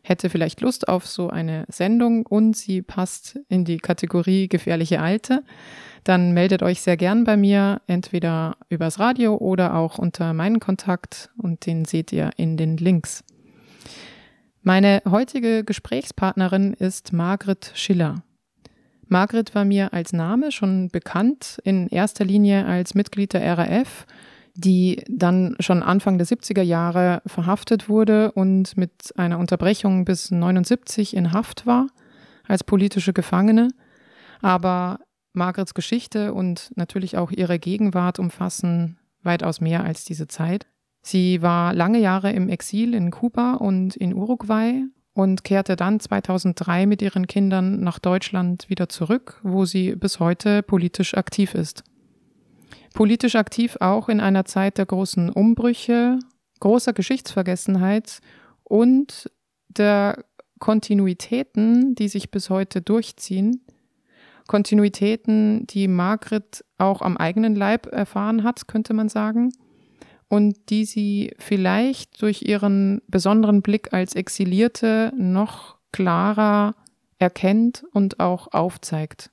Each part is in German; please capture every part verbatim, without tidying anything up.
hätte vielleicht Lust auf so eine Sendung und sie passt in die Kategorie gefährliche Alte, dann meldet euch sehr gern bei mir, entweder übers Radio oder auch unter meinen Kontakt und den seht ihr in den Links. Meine heutige Gesprächspartnerin ist Margret Schiller. Margret war mir als Name schon bekannt, in erster Linie als Mitglied der R A F, die dann schon Anfang der siebziger Jahre verhaftet wurde und mit einer Unterbrechung bis neunundsiebzig in Haft war als politische Gefangene. Aber Margrets Geschichte und natürlich auch ihre Gegenwart umfassen weitaus mehr als diese Zeit. Sie war lange Jahre im Exil in Kuba und in Uruguay und kehrte dann zweitausenddrei mit ihren Kindern nach Deutschland wieder zurück, wo sie bis heute politisch aktiv ist. Politisch aktiv auch in einer Zeit der großen Umbrüche, großer Geschichtsvergessenheit und der Kontinuitäten, die sich bis heute durchziehen. Kontinuitäten, die Margret auch am eigenen Leib erfahren hat, könnte man sagen, und die sie vielleicht durch ihren besonderen Blick als Exilierte noch klarer erkennt und auch aufzeigt.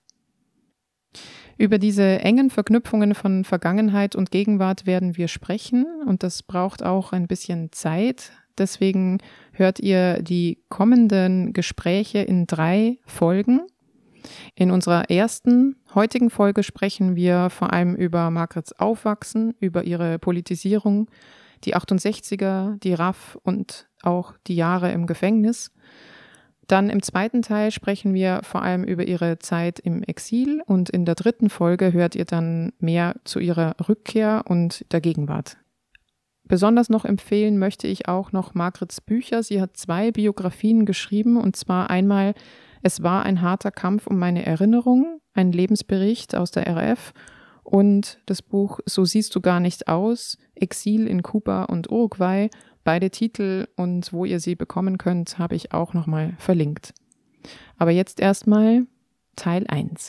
Über diese engen Verknüpfungen von Vergangenheit und Gegenwart werden wir sprechen und das braucht auch ein bisschen Zeit. Deswegen hört ihr die kommenden Gespräche in drei Folgen. In unserer ersten, heutigen Folge sprechen wir vor allem über Margrets Aufwachsen, über ihre Politisierung, die achtundsechziger, die R A F und auch die Jahre im Gefängnis. Dann im zweiten Teil sprechen wir vor allem über ihre Zeit im Exil und in der dritten Folge hört ihr dann mehr zu ihrer Rückkehr und der Gegenwart. Besonders noch empfehlen möchte ich auch noch Margrets Bücher. Sie hat zwei Biografien geschrieben und zwar einmal Es war ein harter Kampf um meine Erinnerung, ein Lebensbericht aus der R A F und das Buch So siehst du gar nicht aus, Exil in Kuba und Uruguay. Beide Titel und wo ihr sie bekommen könnt, habe ich auch nochmal verlinkt. Aber jetzt erstmal Teil eins.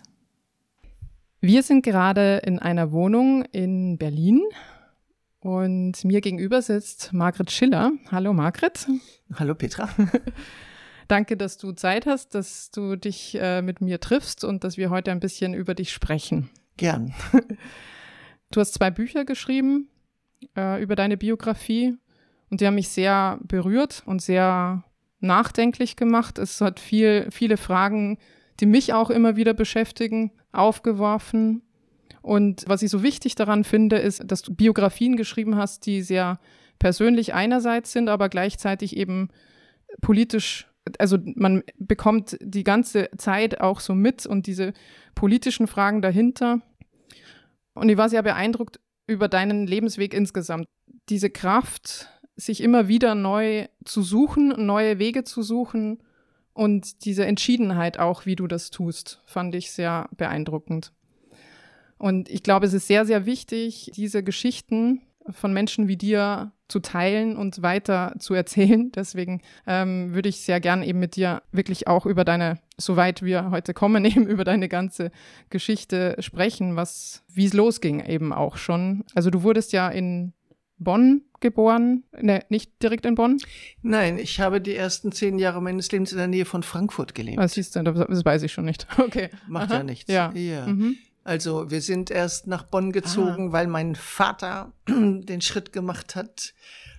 Wir sind gerade in einer Wohnung in Berlin und mir gegenüber sitzt Margret Schiller. Hallo Margret. Hallo Petra. Danke, dass du Zeit hast, dass du dich äh, mit mir triffst und dass wir heute ein bisschen über dich sprechen. Gern. Du hast zwei Bücher geschrieben äh, über deine Biografie und die haben mich sehr berührt und sehr nachdenklich gemacht. Es hat viel, viele Fragen, die mich auch immer wieder beschäftigen, aufgeworfen. Und was ich so wichtig daran finde, ist, dass du Biografien geschrieben hast, die sehr persönlich einerseits sind, aber gleichzeitig eben politisch. Also man bekommt die ganze Zeit auch so mit und diese politischen Fragen dahinter. Und ich war sehr beeindruckt über deinen Lebensweg insgesamt. Diese Kraft, sich immer wieder neu zu suchen, neue Wege zu suchen und diese Entschiedenheit auch, wie du das tust, fand ich sehr beeindruckend. Und ich glaube, es ist sehr, sehr wichtig, diese Geschichten von Menschen wie dir zu teilen und weiter zu erzählen. Deswegen ähm, würde ich sehr gern eben mit dir wirklich auch über deine, soweit wir heute kommen, eben über deine ganze Geschichte sprechen, was, wie es losging eben auch schon. Also du wurdest ja in Bonn geboren, ne, nicht direkt in Bonn? Nein, ich habe die ersten zehn Jahre meines Lebens in der Nähe von Frankfurt gelebt. Was siehst du, das weiß ich schon nicht. Okay. Macht Aha. ja nichts. Ja. ja. Mhm. Also wir sind erst nach Bonn gezogen, ah. weil mein Vater den Schritt gemacht hat,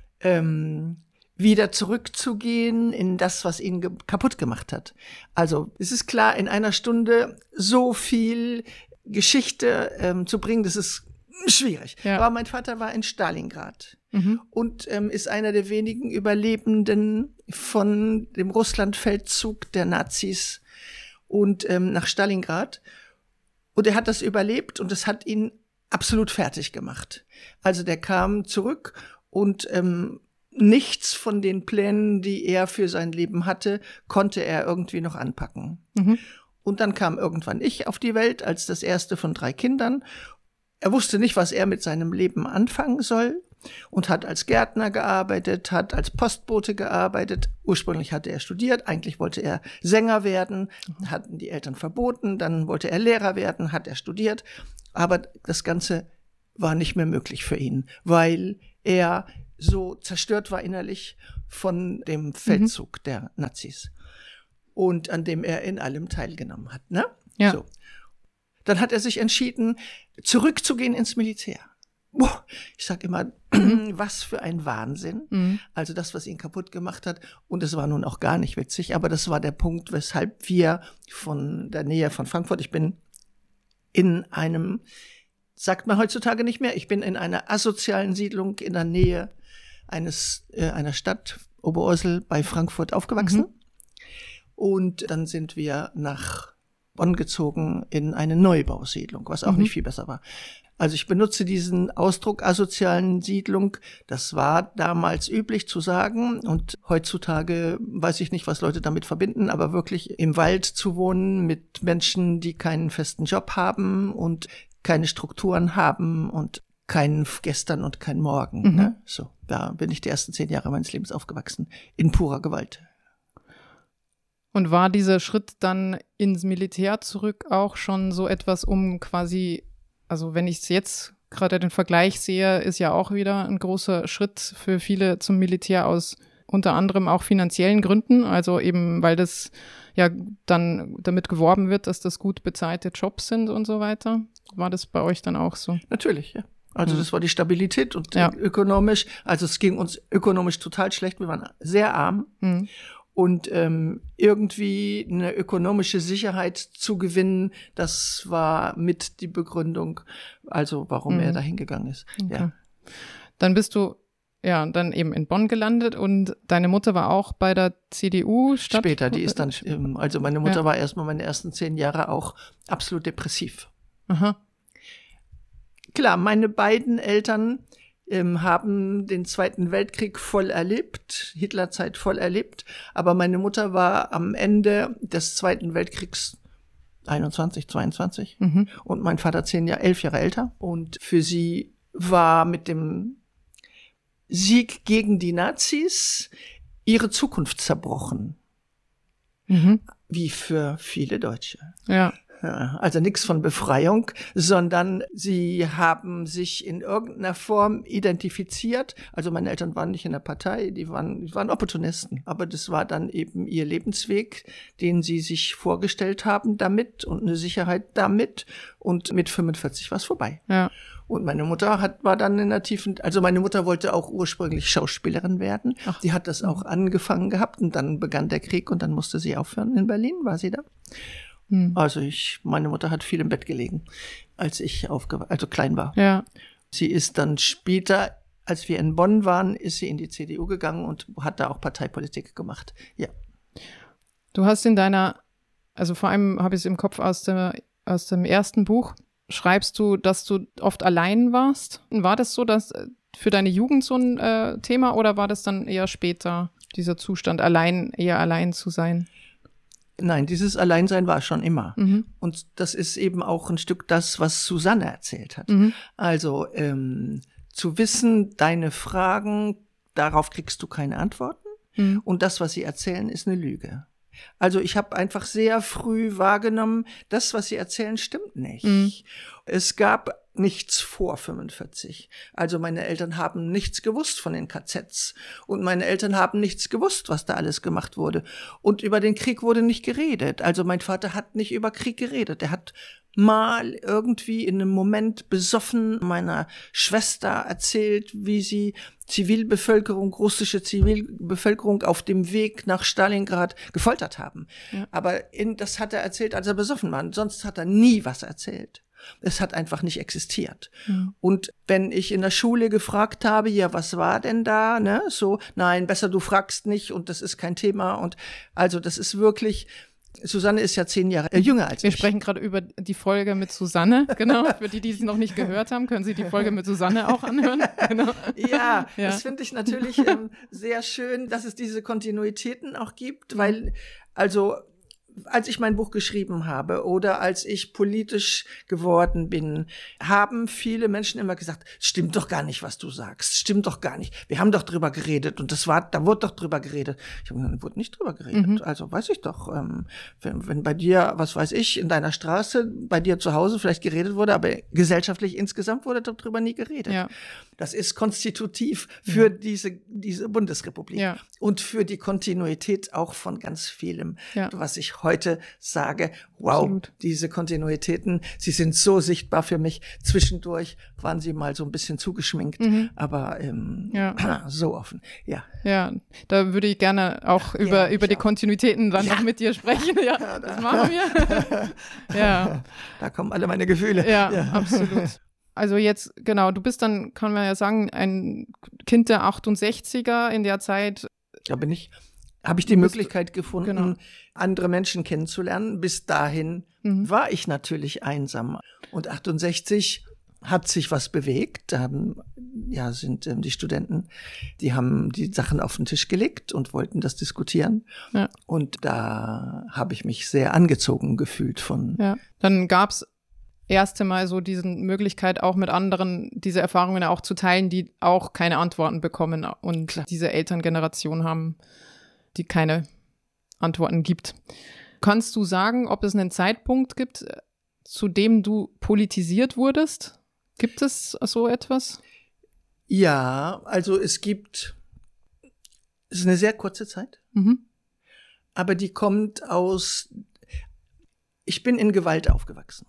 ähm, wieder zurückzugehen in das, was ihn ge- kaputt gemacht hat. Also es ist klar, in einer Stunde so viel Geschichte ähm, zu bringen, das ist schwierig. Ja. Aber mein Vater war in Stalingrad mhm. und ähm, ist einer der wenigen Überlebenden von dem Russlandfeldzug der Nazis und ähm, nach Stalingrad. Und er hat das überlebt und das hat ihn absolut fertig gemacht. Also der kam zurück und ähm, nichts von den Plänen, die er für sein Leben hatte, konnte er irgendwie noch anpacken. Mhm. Und dann kam irgendwann ich auf die Welt als das erste von drei Kindern. Er wusste nicht, was er mit seinem Leben anfangen soll und hat als Gärtner gearbeitet, hat als Postbote gearbeitet. Ursprünglich hatte er studiert, eigentlich wollte er Sänger werden, hatten die Eltern verboten, dann wollte er Lehrer werden, hat er studiert. Aber das Ganze war nicht mehr möglich für ihn, weil er so zerstört war innerlich von dem Feldzug mhm. der Nazis und an dem er in allem teilgenommen hat. Ne? Ja. So. Dann hat er sich entschieden, zurückzugehen ins Militär. Boah, ich sag immer, was für ein Wahnsinn. Mhm. Also das, was ihn kaputt gemacht hat. Und es war nun auch gar nicht witzig, aber das war der Punkt, weshalb wir von der Nähe von Frankfurt, ich bin in einem, sagt man heutzutage nicht mehr, ich bin in einer asozialen Siedlung in der Nähe eines äh, einer Stadt, Oberursel bei Frankfurt aufgewachsen. Mhm. Und dann sind wir nach Bonn gezogen in eine Neubausiedlung, was auch mhm. nicht viel besser war. Also ich benutze diesen Ausdruck asozialen Siedlung. Das war damals üblich zu sagen und heutzutage weiß ich nicht, was Leute damit verbinden, aber wirklich im Wald zu wohnen mit Menschen, die keinen festen Job haben und keine Strukturen haben und kein Gestern und kein Morgen. Mhm. Ne? So, da bin ich die ersten zehn Jahre meines Lebens aufgewachsen, in purer Gewalt. Und war dieser Schritt dann ins Militär zurück auch schon so etwas, um quasi, also wenn ich es jetzt gerade den Vergleich sehe, ist ja auch wieder ein großer Schritt für viele zum Militär aus unter anderem auch finanziellen Gründen, also eben, weil das ja dann damit geworben wird, dass das gut bezahlte Jobs sind und so weiter. War das bei euch dann auch so? Natürlich, ja. Also Mhm. das war die Stabilität und Ja. ökonomisch, also es ging uns ökonomisch total schlecht, wir waren sehr arm. Mhm. Und ähm, irgendwie eine ökonomische Sicherheit zu gewinnen, das war mit die Begründung, also warum Mhm. er dahin gegangen ist. Okay. Ja. Dann bist du ja dann eben in Bonn gelandet und deine Mutter war auch bei der C D U statt. Später, die ist dann, ähm, also meine Mutter Ja. war erstmal meine ersten zehn Jahre auch absolut depressiv. Aha. Klar, meine beiden Eltern ähm, haben den Zweiten Weltkrieg voll erlebt, Hitlerzeit voll erlebt, aber meine Mutter war am Ende des Zweiten Weltkriegs einundzwanzig, zweiundzwanzig Mhm. und mein Vater zehn Jahre, elf Jahre älter. Und für sie war mit dem Sieg gegen die Nazis ihre Zukunft zerbrochen, Mhm. wie für viele Deutsche. Ja. Ja, also nichts von Befreiung, sondern sie haben sich in irgendeiner Form identifiziert. Also meine Eltern waren nicht in der Partei, die waren, die waren Opportunisten. Aber das war dann eben ihr Lebensweg, den sie sich vorgestellt haben damit und eine Sicherheit damit. Und mit fünfundvierzig war es vorbei. Ja. Und meine Mutter hat, war dann in der tiefen, also meine Mutter wollte auch ursprünglich Schauspielerin werden. Ach. Die hat das auch angefangen gehabt und dann begann der Krieg und dann musste sie aufhören. In Berlin war sie da. Mhm. Also ich, meine Mutter hat viel im Bett gelegen, als ich aufge, also klein war. Ja. Sie ist dann später, als wir in Bonn waren, ist sie in die C D U gegangen und hat da auch Parteipolitik gemacht. Ja. Du hast in deiner, also vor allem habe ich es im Kopf aus, der, aus dem ersten Buch, schreibst du, dass du oft allein warst. War das so, dass für deine Jugend so ein äh, Thema oder war das dann eher später, dieser Zustand, allein, eher allein zu sein? Nein, dieses Alleinsein war schon immer. Mhm. Und das ist eben auch ein Stück das, was Susanne erzählt hat. Mhm. Also ähm, zu wissen, deine Fragen, darauf kriegst du keine Antworten. Mhm. Und das, was sie erzählen, ist eine Lüge. Also ich habe einfach sehr früh wahrgenommen, das, was sie erzählen, stimmt nicht. Mhm. Es gab nichts vor fünfundvierzig. Also meine Eltern haben nichts gewusst von den K Zs. Und meine Eltern haben nichts gewusst, was da alles gemacht wurde. Und über den Krieg wurde nicht geredet. Also mein Vater hat nicht über Krieg geredet. Er hat mal irgendwie in einem Moment besoffen meiner Schwester erzählt, wie sie Zivilbevölkerung, russische Zivilbevölkerung auf dem Weg nach Stalingrad gefoltert haben. Ja. Aber in, das hat er erzählt, als er besoffen war. Sonst hat er nie was erzählt. Es hat einfach nicht existiert. Mhm. Und wenn ich in der Schule gefragt habe, ja, was war denn da, ne, so, nein, besser du fragst nicht und das ist kein Thema und also das ist wirklich, Susanne ist ja zehn Jahre äh, jünger als Wir ich. sprechen gerade über die Folge mit Susanne, genau. Für die, die es noch nicht gehört haben, können Sie die Folge mit Susanne auch anhören. Genau. Ja, Ja. das finde ich natürlich ähm, sehr schön, dass es diese Kontinuitäten auch gibt, weil, also, als ich mein Buch geschrieben habe oder als ich politisch geworden bin, haben viele Menschen immer gesagt, stimmt doch gar nicht, was du sagst, stimmt doch gar nicht. Wir haben doch drüber geredet und das war, da wurde doch drüber geredet. Ich habe gesagt, wurde nicht drüber geredet. Mhm. Also weiß ich doch, ähm, wenn, wenn bei dir, was weiß ich, in deiner Straße, bei dir zu Hause vielleicht geredet wurde, aber gesellschaftlich insgesamt wurde darüber nie geredet. Ja. Das ist konstitutiv für ja. diese, diese Bundesrepublik ja. und für die Kontinuität auch von ganz vielem, ja. was ich heute sage. Wow, Absolut. Diese Kontinuitäten, sie sind so sichtbar für mich. Zwischendurch waren sie mal so ein bisschen zugeschminkt, mhm. aber ähm, ja. so offen. Ja, ja, da würde ich gerne auch ja, über, über die auch. Kontinuitäten dann ja. noch mit dir sprechen. Ja, ja das machen wir. ja. Da kommen alle meine Gefühle. Ja, ja. absolut. Also jetzt, genau, du bist dann, kann man ja sagen, ein Kind der achtundsechziger in der Zeit. Da bin ich, habe ich die Möglichkeit gefunden, genau. andere Menschen kennenzulernen. Bis dahin mhm. war ich natürlich einsam. Und achtundsechzig hat sich was bewegt. Da haben, ja, sind ähm, die Studenten, die haben die Sachen auf den Tisch gelegt und wollten das diskutieren. Ja. Und da habe ich mich sehr angezogen gefühlt von. Ja. Dann gab's erste Mal so diese Möglichkeit, auch mit anderen diese Erfahrungen auch zu teilen, die auch keine Antworten bekommen und Klar. diese Elterngeneration haben, die keine Antworten gibt. Kannst du sagen, ob es einen Zeitpunkt gibt, zu dem du politisiert wurdest? Gibt es so etwas? Ja, also es gibt, es ist eine sehr kurze Zeit, mhm. aber die kommt aus, ich bin in Gewalt aufgewachsen.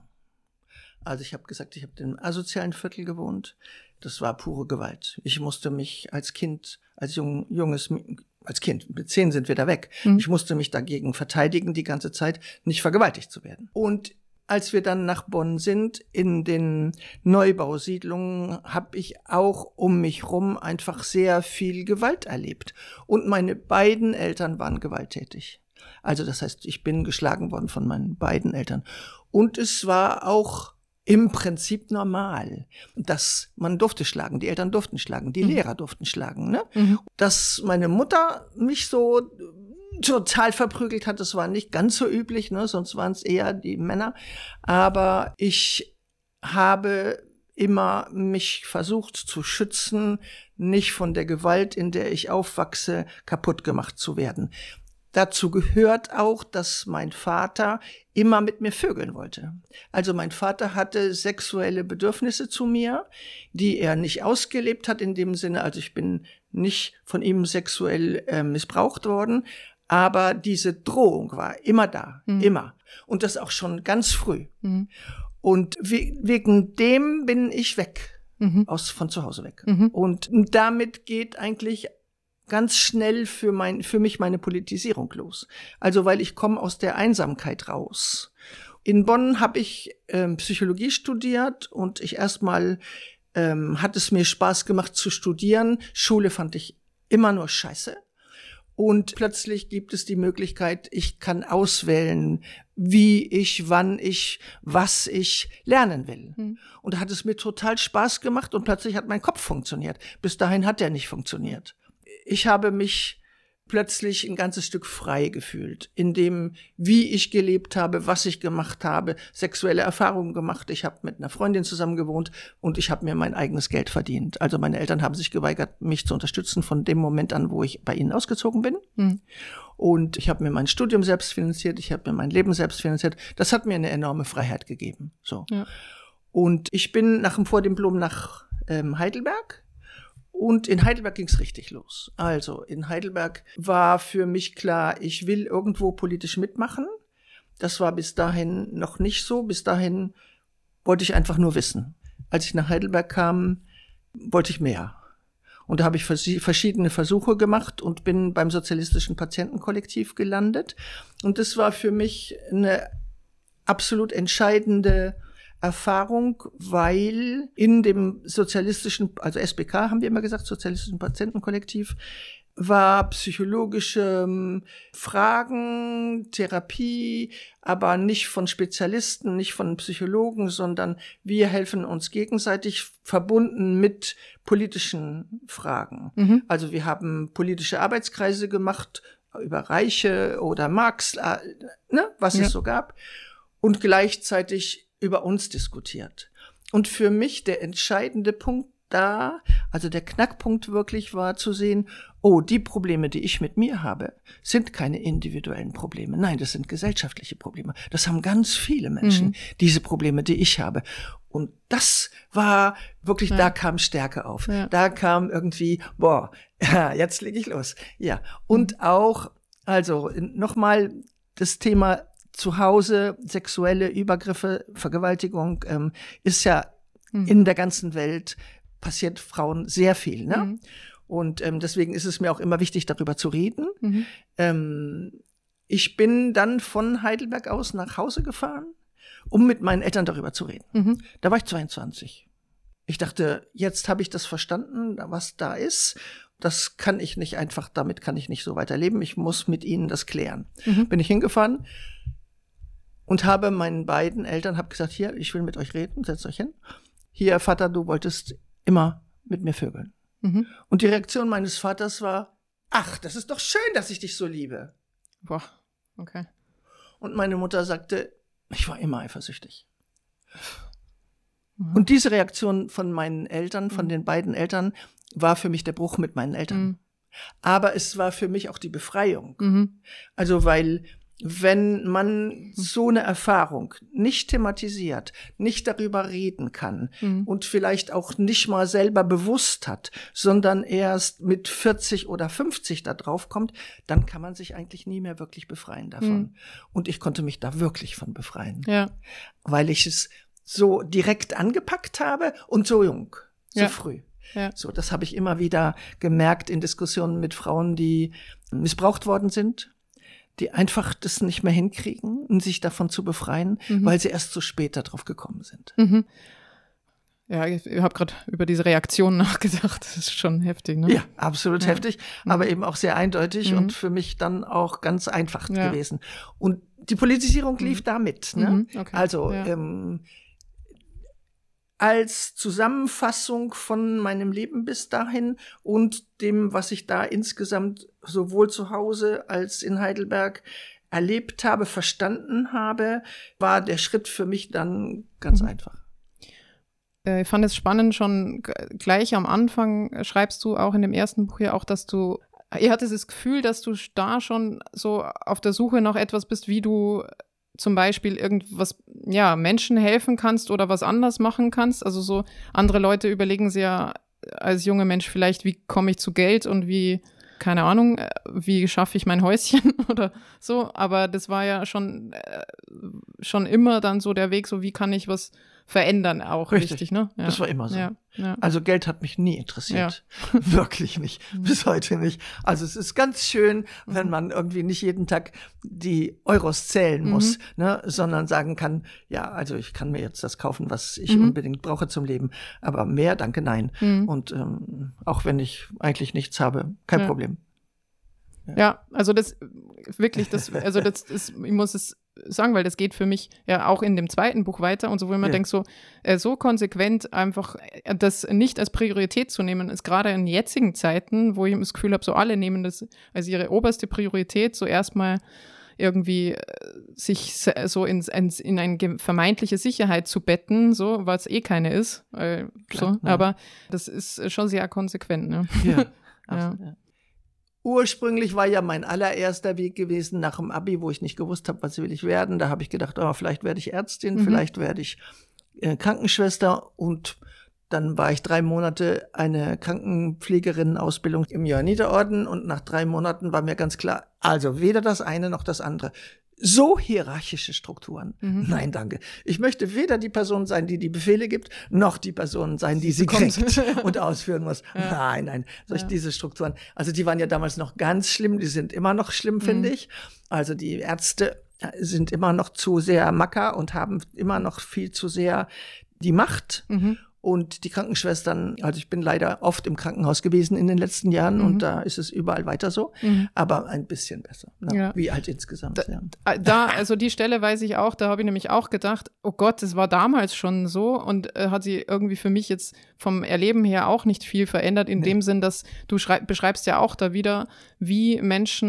Also ich habe gesagt, ich habe im asozialen Viertel gewohnt. Das war pure Gewalt. Ich musste mich als Kind, als jung, junges, als Kind, mit zehn sind wir da weg. Mhm. Ich musste mich dagegen verteidigen, die ganze Zeit nicht vergewaltigt zu werden. Und als wir dann nach Bonn sind, in den Neubausiedlungen, habe ich auch um mich rum einfach sehr viel Gewalt erlebt. Und meine beiden Eltern waren gewalttätig. Also das heißt, ich bin geschlagen worden von meinen beiden Eltern. Und es war auch im Prinzip normal, dass man durfte schlagen, die Eltern durften schlagen, die mhm. Lehrer durften schlagen. Ne? Mhm. Dass meine Mutter mich so total verprügelt hat, das war nicht ganz so üblich, ne? Sonst waren es eher die Männer. Aber ich habe immer mich versucht zu schützen, nicht von der Gewalt, in der ich aufwachse, kaputt gemacht zu werden. Dazu gehört auch, dass mein Vater immer mit mir vögeln wollte. Also mein Vater hatte sexuelle Bedürfnisse zu mir, die er nicht ausgelebt hat in dem Sinne, also ich bin nicht von ihm sexuell äh, missbraucht worden, aber diese Drohung war immer da, mhm. immer. Und das auch schon ganz früh. Mhm. Und we- wegen dem bin ich weg, mhm. aus von zu Hause weg. Mhm. Und damit geht eigentlich ganz schnell für mein, für mich meine Politisierung los. Also, weil ich komme aus der Einsamkeit raus. In Bonn habe ich ähm, Psychologie studiert und ich erstmal ähm, hat es mir Spaß gemacht zu studieren. Schule fand ich immer nur scheiße. Und plötzlich gibt es die Möglichkeit, ich kann auswählen, wie ich, wann ich, was ich lernen will. Hm. Und da hat es mir total Spaß gemacht und plötzlich hat mein Kopf funktioniert. Bis dahin hat er nicht funktioniert. Ich habe mich plötzlich ein ganzes Stück frei gefühlt, in dem, wie ich gelebt habe, was ich gemacht habe, sexuelle Erfahrungen gemacht. Ich habe mit einer Freundin zusammen gewohnt und ich habe mir mein eigenes Geld verdient. Also meine Eltern haben sich geweigert, mich zu unterstützen von dem Moment an, wo ich bei ihnen ausgezogen bin. Mhm. Und ich habe mir mein Studium selbst finanziert, ich habe mir mein Leben selbst finanziert. Das hat mir eine enorme Freiheit gegeben. So. Ja. Und ich bin nach dem Vordiplom nach ähm, Heidelberg. Und in Heidelberg ging's richtig los. Also in Heidelberg war für mich klar, ich will irgendwo politisch mitmachen. Das war bis dahin noch nicht so. Bis dahin wollte ich einfach nur wissen. Als ich nach Heidelberg kam, wollte ich mehr. Und da habe ich vers- verschiedene Versuche gemacht und bin beim Sozialistischen Patientenkollektiv gelandet. Und das war für mich eine absolut entscheidende Erfahrung, weil in dem sozialistischen, also S B K haben wir immer gesagt, Sozialistischen Patientenkollektiv, war psychologische Fragen, Therapie, aber nicht von Spezialisten, nicht von Psychologen, sondern wir helfen uns gegenseitig, verbunden mit politischen Fragen. Mhm. Also wir haben politische Arbeitskreise gemacht, über Reiche oder Marx, äh, ne, was ja. es so gab, und gleichzeitig über uns diskutiert. Und für mich der entscheidende Punkt da, also der Knackpunkt wirklich war zu sehen, oh, die Probleme, die ich mit mir habe, sind keine individuellen Probleme. Nein, das sind gesellschaftliche Probleme. Das haben ganz viele Menschen, mhm. diese Probleme, die ich habe. Und das war wirklich, ja. da kam Stärke auf. Ja. Da kam irgendwie, boah, ja, jetzt lege ich los. Ja, und mhm. auch, also nochmal das Thema zu Hause, sexuelle Übergriffe, Vergewaltigung, ähm, ist ja mhm. in der ganzen Welt passiert Frauen sehr viel, ne? Mhm. Und ähm, deswegen ist es mir auch immer wichtig, darüber zu reden. Mhm. Ähm, ich bin dann von Heidelberg aus nach Hause gefahren, um mit meinen Eltern darüber zu reden. Mhm. Da war ich zweiundzwanzig. Ich dachte, jetzt habe ich das verstanden, was da ist. Das kann ich nicht einfach, damit kann ich nicht so weiterleben. Ich muss mit ihnen das klären. Mhm. Bin ich hingefahren und habe meinen beiden Eltern hab gesagt, hier, ich will mit euch reden, setzt euch hin. Hier, Vater, du wolltest immer mit mir vögeln. Mhm. Und die Reaktion meines Vaters war, ach, das ist doch schön, dass ich dich so liebe. Boah, okay. Und meine Mutter sagte, ich war immer eifersüchtig. Mhm. Und diese Reaktion von meinen Eltern, von mhm. den beiden Eltern, war für mich der Bruch mit meinen Eltern. Mhm. Aber es war für mich auch die Befreiung. Mhm. Also, weil wenn man so eine Erfahrung nicht thematisiert, nicht darüber reden kann mhm. und vielleicht auch nicht mal selber bewusst hat, sondern erst mit vierzig oder fünfzig da drauf kommt, dann kann man sich eigentlich nie mehr wirklich befreien davon. Mhm. Und ich konnte mich da wirklich von befreien. Ja. Weil ich es so direkt angepackt habe und so jung, so ja. früh. Ja. So, das habe ich immer wieder gemerkt in Diskussionen mit Frauen, die missbraucht worden sind, die einfach das nicht mehr hinkriegen, um sich davon zu befreien, mhm. weil sie erst zu spät darauf gekommen sind. Mhm. Ja, ich habe gerade über diese Reaktion nachgedacht. Das ist schon heftig, ne? Ja, absolut ja. heftig, mhm. aber eben auch sehr eindeutig mhm. und für mich dann auch ganz einfach ja. gewesen. Und die Politisierung mhm. lief damit. Ne? Mhm. Okay. Also ja. ähm, als Zusammenfassung von meinem Leben bis dahin und dem, was ich da insgesamt sowohl zu Hause als in Heidelberg erlebt habe, verstanden habe, war der Schritt für mich dann ganz mhm. einfach. Ich fand es spannend, schon gleich am Anfang schreibst du auch in dem ersten Buch ja auch, dass du, ihr hattest das Gefühl, dass du da schon so auf der Suche nach etwas bist, wie du zum Beispiel irgendwas, ja, Menschen helfen kannst oder was anders machen kannst. Also so andere Leute überlegen sich ja als junger Mensch vielleicht, wie komme ich zu Geld und wie, keine Ahnung, wie schaffe ich mein Häuschen oder so. Aber das war ja schon, äh, schon immer dann so der Weg, so wie kann ich was verändern auch. Richtig, richtig ne? Ja. Das war immer so. Ja, ja. Also Geld hat mich nie interessiert. Ja. Wirklich nicht. Bis heute nicht. Also es ist ganz schön, wenn mhm. man irgendwie nicht jeden Tag die Euros zählen mhm. muss, ne, sondern sagen kann, ja, also ich kann mir jetzt das kaufen, was ich mhm. unbedingt brauche zum Leben. Aber mehr, danke, nein. Mhm. Und ähm, auch wenn ich eigentlich nichts habe, kein ja. Problem. Ja. ja, also das wirklich, das, also das ist, ich muss es sagen, weil das geht für mich ja auch in dem zweiten Buch weiter und so, wo man ja. denkt, so, äh, so konsequent einfach das nicht als Priorität zu nehmen, ist gerade in jetzigen Zeiten, wo ich das Gefühl habe, so alle nehmen das als ihre oberste Priorität, so erstmal irgendwie sich so ins, ins, in eine vermeintliche Sicherheit zu betten, so, was eh keine ist. Äh, Klar, so. Aber das ist schon sehr konsequent. Ne? Ja, absolut, ja. Ursprünglich war ja mein allererster Weg gewesen nach dem Abi, wo ich nicht gewusst habe, was will ich werden. Da habe ich gedacht, oh, vielleicht werde ich Ärztin, mhm. vielleicht werde ich äh, Krankenschwester. Und dann war ich drei Monate eine Krankenpflegerinnen-Ausbildung im Johanniterorden. Und nach drei Monaten war mir ganz klar, also weder das eine noch das andere. So hierarchische Strukturen. Mhm. Nein, danke. Ich möchte weder die Person sein, die die Befehle gibt, noch die Person sein, die sie kriegt und ausführen muss. Ja. Nein, nein. Solch ja. diese Strukturen. Also die waren ja damals noch ganz schlimm. Die sind immer noch schlimm, mhm. finde ich. Also die Ärzte sind immer noch zu sehr Macker und haben immer noch viel zu sehr die Macht. Mhm. Und die Krankenschwestern, also ich bin leider oft im Krankenhaus gewesen in den letzten Jahren mhm. und da ist es überall weiter so, mhm. aber ein bisschen besser, ne? Ja. Wie halt insgesamt. Da, ja. da, also die Stelle weiß ich auch, da habe ich nämlich auch gedacht, oh Gott, das war damals schon so und äh, hat sie irgendwie für mich jetzt vom Erleben her auch nicht viel verändert, in nee. dem Sinn, dass du schrei- beschreibst ja auch da wieder, wie Menschen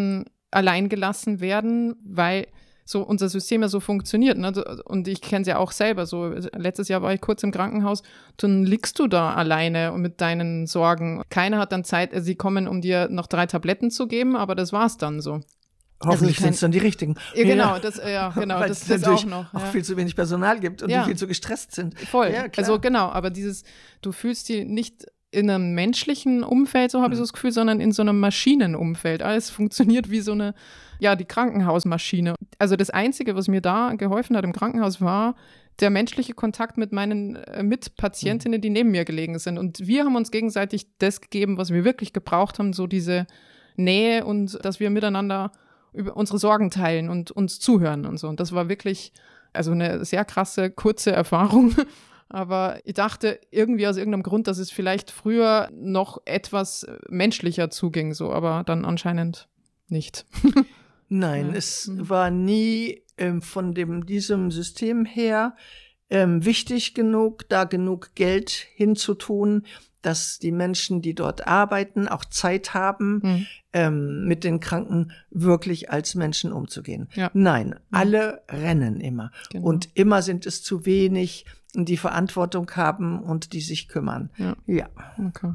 allein gelassen werden, weil so unser System ja so funktioniert. Ne? Und ich kenne es ja auch selber. So letztes Jahr war ich kurz im Krankenhaus, dann liegst du da alleine mit deinen Sorgen. Keiner hat dann Zeit, sie kommen, um dir noch drei Tabletten zu geben, aber das war's dann so. Hoffentlich also sind es dann die richtigen. Ja, genau, das, ja, genau, Weil das, es das natürlich auch noch. auch ja. viel zu wenig Personal gibt und ja. die viel zu gestresst sind. Voll. Ja, klar. Also genau, aber dieses, du fühlst dich nicht in einem menschlichen Umfeld, so habe ich so das Gefühl, sondern in so einem Maschinenumfeld. Alles funktioniert wie so eine, ja, die Krankenhausmaschine. Also das Einzige, was mir da geholfen hat im Krankenhaus, war der menschliche Kontakt mit meinen äh, Mitpatientinnen, die neben mir gelegen sind. Und wir haben uns gegenseitig das gegeben, was wir wirklich gebraucht haben, so diese Nähe und dass wir miteinander über unsere Sorgen teilen und uns zuhören und so. Und das war wirklich, also eine sehr krasse, kurze Erfahrung. Aber ich dachte irgendwie aus irgendeinem Grund, dass es vielleicht früher noch etwas menschlicher zuging, so, aber dann anscheinend nicht. Nein, ja. es war nie ähm, von dem, diesem System her ähm, wichtig genug, da genug Geld hinzutun, dass die Menschen, die dort arbeiten, auch Zeit haben, hm. ähm, mit den Kranken wirklich als Menschen umzugehen. Ja. Nein, ja. alle rennen immer. Genau. Und immer sind es zu wenig, die Verantwortung haben und die sich kümmern. Ja. Ja, okay.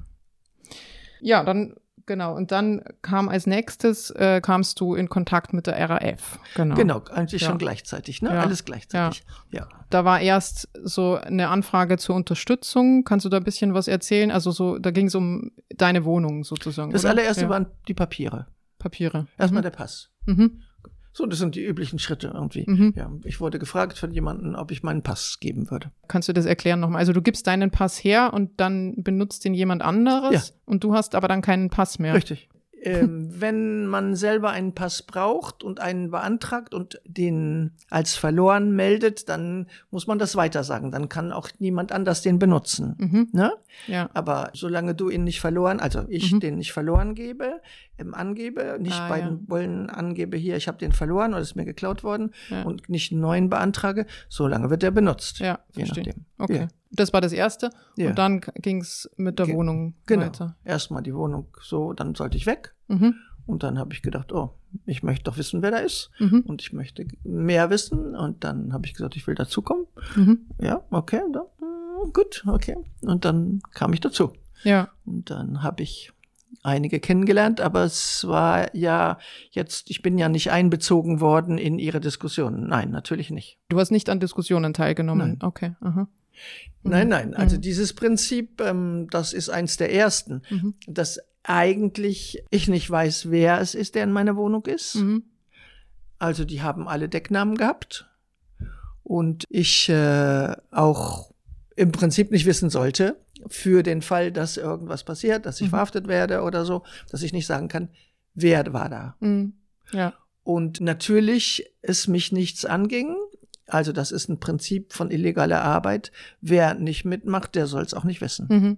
Ja, dann genau. Und dann kam als nächstes, äh, kamst du in Kontakt mit der R A F. Genau, genau eigentlich ja. schon gleichzeitig, ne? Ja. Alles gleichzeitig. Ja. ja. Da war erst so eine Anfrage zur Unterstützung. Kannst du da ein bisschen was erzählen? Also so, da ging es um deine Wohnung sozusagen. Das oder? allererste ja. waren die Papiere. Papiere. Erstmal mhm. der Pass. Mhm. So, das sind die üblichen Schritte irgendwie. Mhm. Ja, ich wurde gefragt von jemandem, ob ich meinen Pass geben würde. Kannst du das erklären nochmal? Also du gibst deinen Pass her und dann benutzt den jemand anderes ja. und du hast aber dann keinen Pass mehr. Richtig. ähm, wenn man selber einen Pass braucht und einen beantragt und den als verloren meldet, dann muss man das weitersagen. Dann kann auch niemand anders den benutzen. Mhm. Ne? Ja. Aber solange du ihn nicht verloren, also ich mhm. den nicht verloren gebe, ähm, angebe, nicht ah, bei ja. den Bullen angebe, hier, ich habe den verloren oder ist mir geklaut worden ja. und nicht einen neuen beantrage, solange wird der benutzt. Ja, je verstehe. nachdem. Okay. Ja. Das war das Erste. Ja. Und dann ging es mit der Ge- Wohnung genau. weiter. Erstmal die Wohnung so, dann sollte ich weg. Mhm. Und dann habe ich gedacht, oh, ich möchte doch wissen, wer da ist. Mhm. Und ich möchte mehr wissen. Und dann habe ich gesagt, ich will dazukommen. Mhm. Ja, okay, dann, mm, gut, okay. Und dann kam ich dazu. Ja. Und dann habe ich einige kennengelernt, aber es war ja jetzt, ich bin ja nicht einbezogen worden in ihre Diskussionen. Nein, natürlich nicht. Du hast nicht an Diskussionen teilgenommen? Nein. Okay, aha. Nein, nein, also mhm. dieses Prinzip, ähm, das ist eins der ersten, mhm. dass eigentlich ich nicht weiß, wer es ist, der in meiner Wohnung ist. Mhm. Also die haben alle Decknamen gehabt und ich äh, auch im Prinzip nicht wissen sollte, für den Fall, dass irgendwas passiert, dass ich mhm. verhaftet werde oder so, dass ich nicht sagen kann, wer war da. Mhm. Ja. Und natürlich es mich nichts anging. Also das ist ein Prinzip von illegaler Arbeit. Wer nicht mitmacht, der soll es auch nicht wissen. Mhm.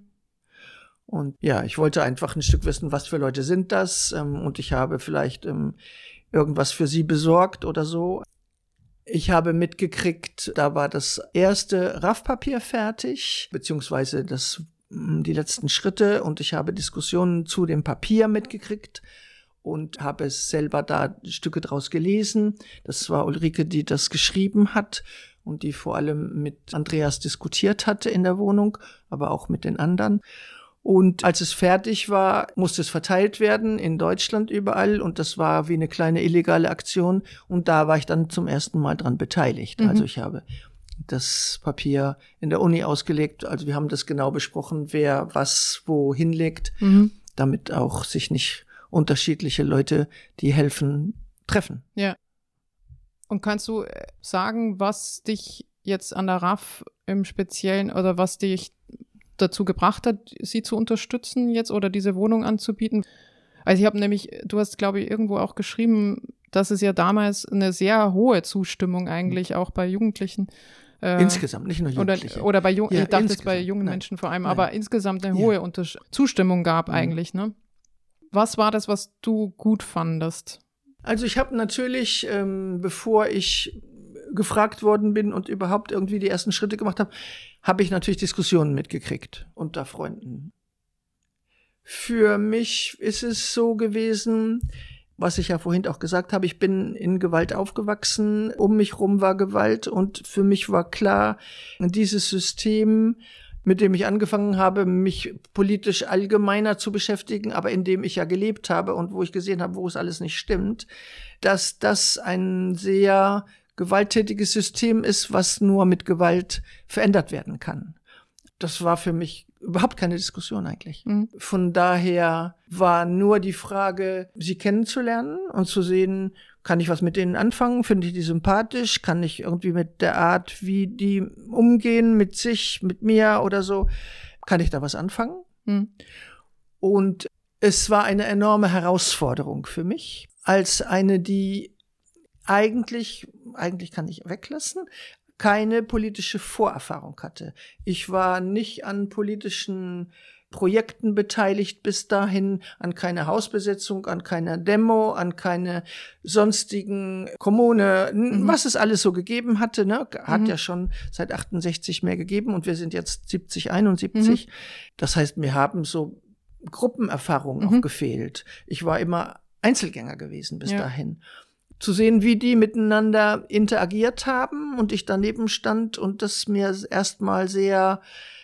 Und ja, ich wollte einfach ein Stück wissen, was für Leute sind das. Ähm, und ich habe vielleicht ähm, irgendwas für sie besorgt oder so. Ich habe mitgekriegt, da war das erste Raffpapier fertig, beziehungsweise das, die letzten Schritte. Und ich habe Diskussionen zu dem Papier mitgekriegt und habe es selber da Stücke draus gelesen. Das war Ulrike, die das geschrieben hat und die vor allem mit Andreas diskutiert hatte in der Wohnung, aber auch mit den anderen. Und als es fertig war, musste es verteilt werden in Deutschland überall. Und das war wie eine kleine illegale Aktion. Und da war ich dann zum ersten Mal dran beteiligt. Mhm. Also ich habe das Papier in der Uni ausgelegt. Also wir haben das genau besprochen, wer was wo hinlegt, mhm. damit auch sich nicht unterschiedliche Leute, die helfen, treffen. Ja. Und kannst du sagen, was dich jetzt an der R A F im Speziellen oder was dich dazu gebracht hat, sie zu unterstützen jetzt oder diese Wohnung anzubieten? Also ich habe nämlich, du hast, glaube ich, irgendwo auch geschrieben, dass es ja damals eine sehr hohe Zustimmung eigentlich auch bei Jugendlichen äh, insgesamt, nicht nur Jugendliche. Oder, oder bei Jungen, ja, ich dachte es bei jungen Nein. Menschen vor allem, Nein. aber insgesamt eine hohe ja. Untersch- Zustimmung gab mhm. eigentlich, ne? Was war das, was du gut fandest? Also ich habe natürlich, ähm, bevor ich gefragt worden bin und überhaupt irgendwie die ersten Schritte gemacht habe, habe ich natürlich Diskussionen mitgekriegt unter Freunden. Für mich ist es so gewesen, was ich ja vorhin auch gesagt habe, ich bin in Gewalt aufgewachsen, um mich rum war Gewalt und für mich war klar, dieses System, mit dem ich angefangen habe, mich politisch allgemeiner zu beschäftigen, aber in dem ich ja gelebt habe und wo ich gesehen habe, wo es alles nicht stimmt, dass das ein sehr gewalttätiges System ist, was nur mit Gewalt verändert werden kann. Das war für mich überhaupt keine Diskussion eigentlich. Mhm. Von daher war nur die Frage, sie kennenzulernen und zu sehen, kann ich was mit denen anfangen? Finde ich die sympathisch? Kann ich irgendwie mit der Art, wie die umgehen, mit sich, mit mir oder so, kann ich da was anfangen? Mhm. Und es war eine enorme Herausforderung für mich, als eine, die eigentlich, eigentlich kann ich weglassen, keine politische Vorerfahrung hatte. Ich war nicht an politischen Projekten beteiligt bis dahin, an keine Hausbesetzung, an keiner Demo, an keine sonstigen Kommune, mhm. was es alles so gegeben hatte, ne? Hat mhm. ja schon seit achtundsechzig mehr gegeben und wir sind jetzt siebzig, einundsiebzig. Mhm. Das heißt, mir haben so Gruppenerfahrungen mhm. auch gefehlt. Ich war immer Einzelgänger gewesen bis ja. dahin. Zu sehen, wie die miteinander interagiert haben und ich daneben stand und das mir erstmal sehr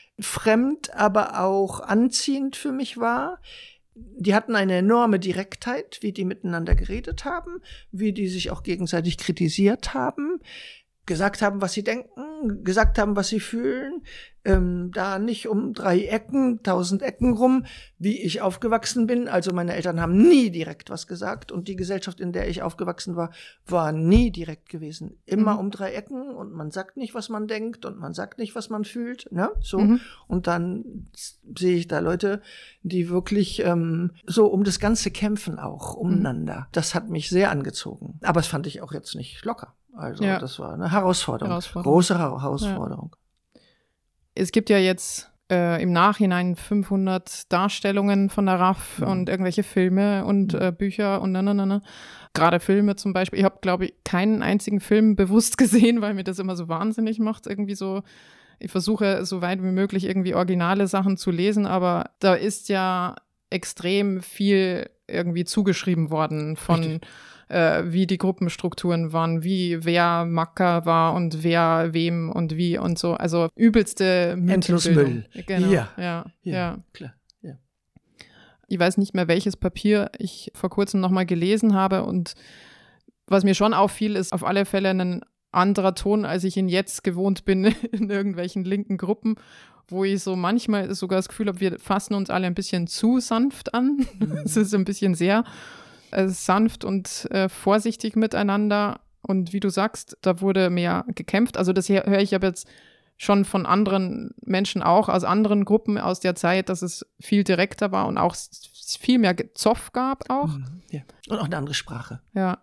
fremd, aber auch anziehend für mich war. Die hatten eine enorme Direktheit, wie die miteinander geredet haben, wie die sich auch gegenseitig kritisiert haben, gesagt haben, was sie denken, gesagt haben, was sie fühlen, ähm, da nicht um drei Ecken, tausend Ecken rum, wie ich aufgewachsen bin. Also meine Eltern haben nie direkt was gesagt und die Gesellschaft, in der ich aufgewachsen war, war nie direkt gewesen. Immer mhm. um drei Ecken und man sagt nicht, was man denkt und man sagt nicht, was man fühlt, ne? So. Mhm. Und dann sehe ich da Leute, die wirklich ähm, so um das Ganze kämpfen auch, umeinander. Mhm. Das hat mich sehr angezogen. Aber das fand ich auch jetzt nicht locker. Also ja. das war eine Herausforderung, Herausforderung. große Herausforderung. Ja. Es gibt ja jetzt äh, im Nachhinein fünfhundert Darstellungen von der R A F mhm. und irgendwelche Filme und äh, Bücher und na, na, na, na. Gerade Filme zum Beispiel. Ich habe, glaube ich, keinen einzigen Film bewusst gesehen, weil mir das immer so wahnsinnig macht. Irgendwie so, ich versuche so weit wie möglich irgendwie originale Sachen zu lesen, aber da ist ja extrem viel irgendwie zugeschrieben worden von Richtig. Äh, wie die Gruppenstrukturen waren, wie wer Macker war und wer wem und wie und so. Also übelste Mythenbildung. Genau. Ja. Ja, ja, ja. Klar. Ja. Ich weiß nicht mehr, welches Papier ich vor kurzem nochmal gelesen habe und was mir schon auffiel, ist auf alle Fälle ein anderer Ton, als ich ihn jetzt gewohnt bin in irgendwelchen linken Gruppen, wo ich so manchmal sogar das Gefühl habe, wir fassen uns alle ein bisschen zu sanft an. Es ist ein bisschen sehr äh, sanft und äh, vorsichtig miteinander. Und wie du sagst, da wurde mehr gekämpft. Also das höre ich aber jetzt schon von anderen Menschen auch, aus anderen Gruppen aus der Zeit, dass es viel direkter war und auch viel mehr Zoff gab auch. Ja. Und auch eine andere Sprache. Ja.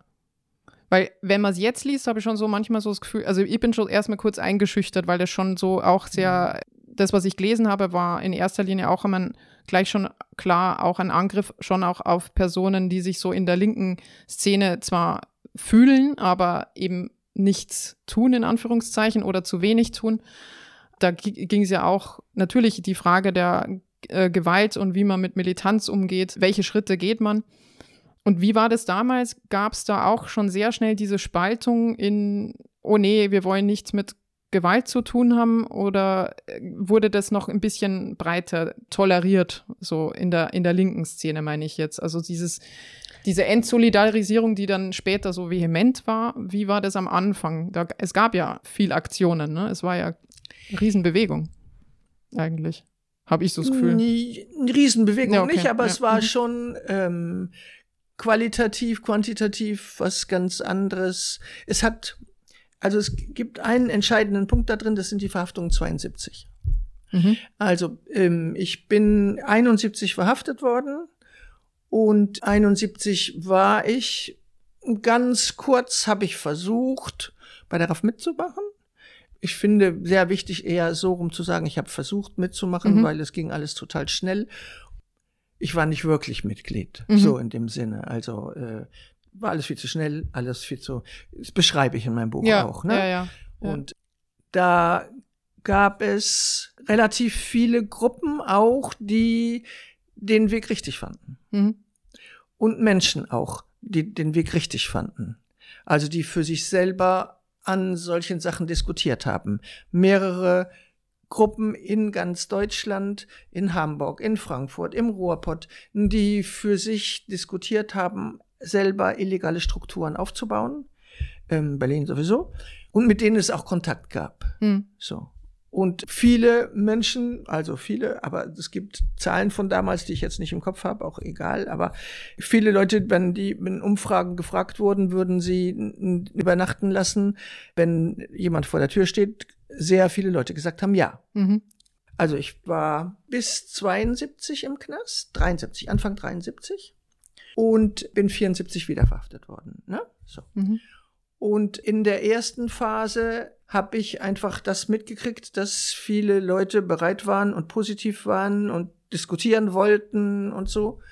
Weil wenn man es jetzt liest, habe ich schon so manchmal so das Gefühl, also ich bin schon erstmal kurz eingeschüchtert, weil das schon so auch sehr, das, was ich gelesen habe, war in erster Linie auch immer gleich schon klar auch ein Angriff schon auch auf Personen, die sich so in der linken Szene zwar fühlen, aber eben nichts tun, in Anführungszeichen, oder zu wenig tun. Da g- ging es ja auch natürlich die Frage der äh, Gewalt und wie man mit Militanz umgeht, welche Schritte geht man. Und wie war das damals? Gab es da auch schon sehr schnell diese Spaltung in, oh nee, wir wollen nichts mit Gewalt zu tun haben, oder wurde das noch ein bisschen breiter toleriert, so in der, in der linken Szene, meine ich jetzt? Also dieses, diese Entsolidarisierung, die dann später so vehement war, wie war das am Anfang? Da, es gab ja viel Aktionen, ne? Es war ja eine Riesenbewegung eigentlich, habe ich so das Gefühl. Eine Riesenbewegung ja, okay. nicht, aber ja. es war mhm. schon ähm, qualitativ, quantitativ was ganz anderes. Es hat Also es gibt einen entscheidenden Punkt da drin, das sind die Verhaftungen zweiundsiebzig. Mhm. Also ähm, ich bin einundsiebzig verhaftet worden und einundsiebzig war ich, ganz kurz habe ich versucht, bei der R A F mitzumachen. Ich finde sehr wichtig, eher so rum zu sagen, ich habe versucht mitzumachen, mhm. weil es ging alles total schnell. Ich war nicht wirklich Mitglied, mhm. so in dem Sinne. Also äh, war alles viel zu schnell, alles viel zu, das beschreibe ich in meinem Buch ja, auch. Ne? Ja, ja, ja. Und da gab es relativ viele Gruppen auch, die den Weg richtig fanden. Mhm. Und Menschen auch die den Weg richtig fanden. Also die für sich selber an solchen Sachen diskutiert haben. Mehrere Gruppen in ganz Deutschland, in Hamburg, in Frankfurt, im Ruhrpott, die für sich diskutiert haben, selber illegale Strukturen aufzubauen. In Berlin sowieso. Und mit denen es auch Kontakt gab. Mhm. So. Und viele Menschen, also viele, aber es gibt Zahlen von damals, die ich jetzt nicht im Kopf habe, auch egal, aber viele Leute, wenn die in Umfragen gefragt wurden, würden sie übernachten lassen, wenn jemand vor der Tür steht, sehr viele Leute gesagt haben, ja. Mhm. Also ich war bis zweiundsiebzig im Knast, dreiundsiebzig, Anfang dreiundsiebzig und bin vierundsiebzig wieder verhaftet worden. Ne? So. Mhm. Und in der ersten Phase habe ich einfach das mitgekriegt, dass viele Leute bereit waren und positiv waren und diskutieren wollten und so.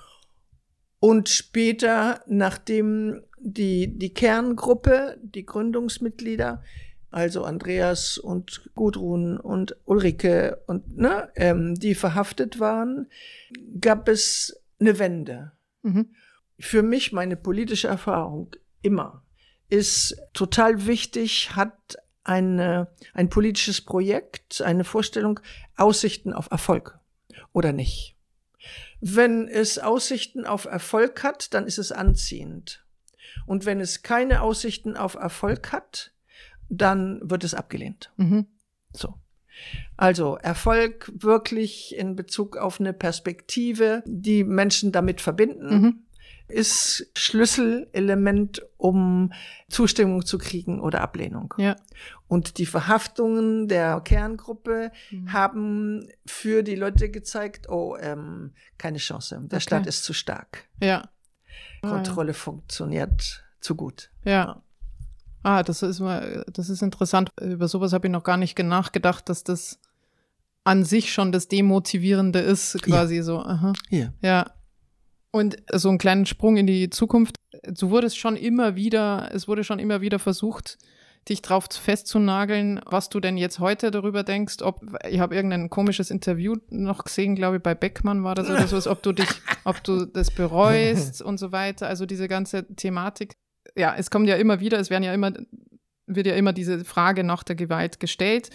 Und später, nachdem die, die Kerngruppe, die Gründungsmitglieder, also Andreas und Gudrun und Ulrike und ne, ähm, die verhaftet waren, gab es eine Wende. Mhm. Für mich, meine politische Erfahrung immer, ist total wichtig, hat eine, ein politisches Projekt, eine Vorstellung, Aussichten auf Erfolg oder nicht. Wenn es Aussichten auf Erfolg hat, dann ist es anziehend. Und wenn es keine Aussichten auf Erfolg hat, dann wird es abgelehnt. Mhm. So. Also Erfolg wirklich in Bezug auf eine Perspektive, die Menschen damit verbinden, mhm. ist Schlüsselelement, um Zustimmung zu kriegen oder Ablehnung. Ja. Und die Verhaftungen der Kerngruppe mhm. haben für die Leute gezeigt, oh, ähm, keine Chance, der okay. Staat ist zu stark. Ja. Kontrolle ah, ja. funktioniert zu gut. Ja. ja. Ah, das ist mal, das ist interessant. Über sowas habe ich noch gar nicht nachgedacht, dass das an sich schon das Demotivierende ist, quasi ja. so. Aha. Ja. Ja. Und so einen kleinen Sprung in die Zukunft. Du wurdest schon immer wieder, es wurde schon immer wieder versucht, dich drauf festzunageln, was du denn jetzt heute darüber denkst. Ob, ich habe irgendein komisches Interview noch gesehen, glaube ich, bei Beckmann war das oder so, ob du dich, ob du das bereust und so weiter. Also diese ganze Thematik. Ja, es kommt ja immer wieder, es werden ja immer, wird ja immer diese Frage nach der Gewalt gestellt.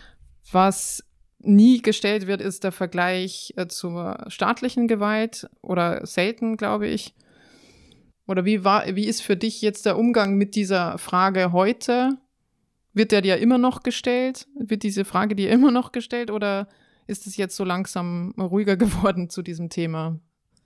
Was nie gestellt wird, ist der Vergleich äh, zur staatlichen Gewalt oder selten, glaube ich. Oder wie war, wie ist für dich jetzt der Umgang mit dieser Frage heute? Wird der dir immer noch gestellt? Wird diese Frage dir immer noch gestellt oder ist es jetzt so langsam ruhiger geworden zu diesem Thema?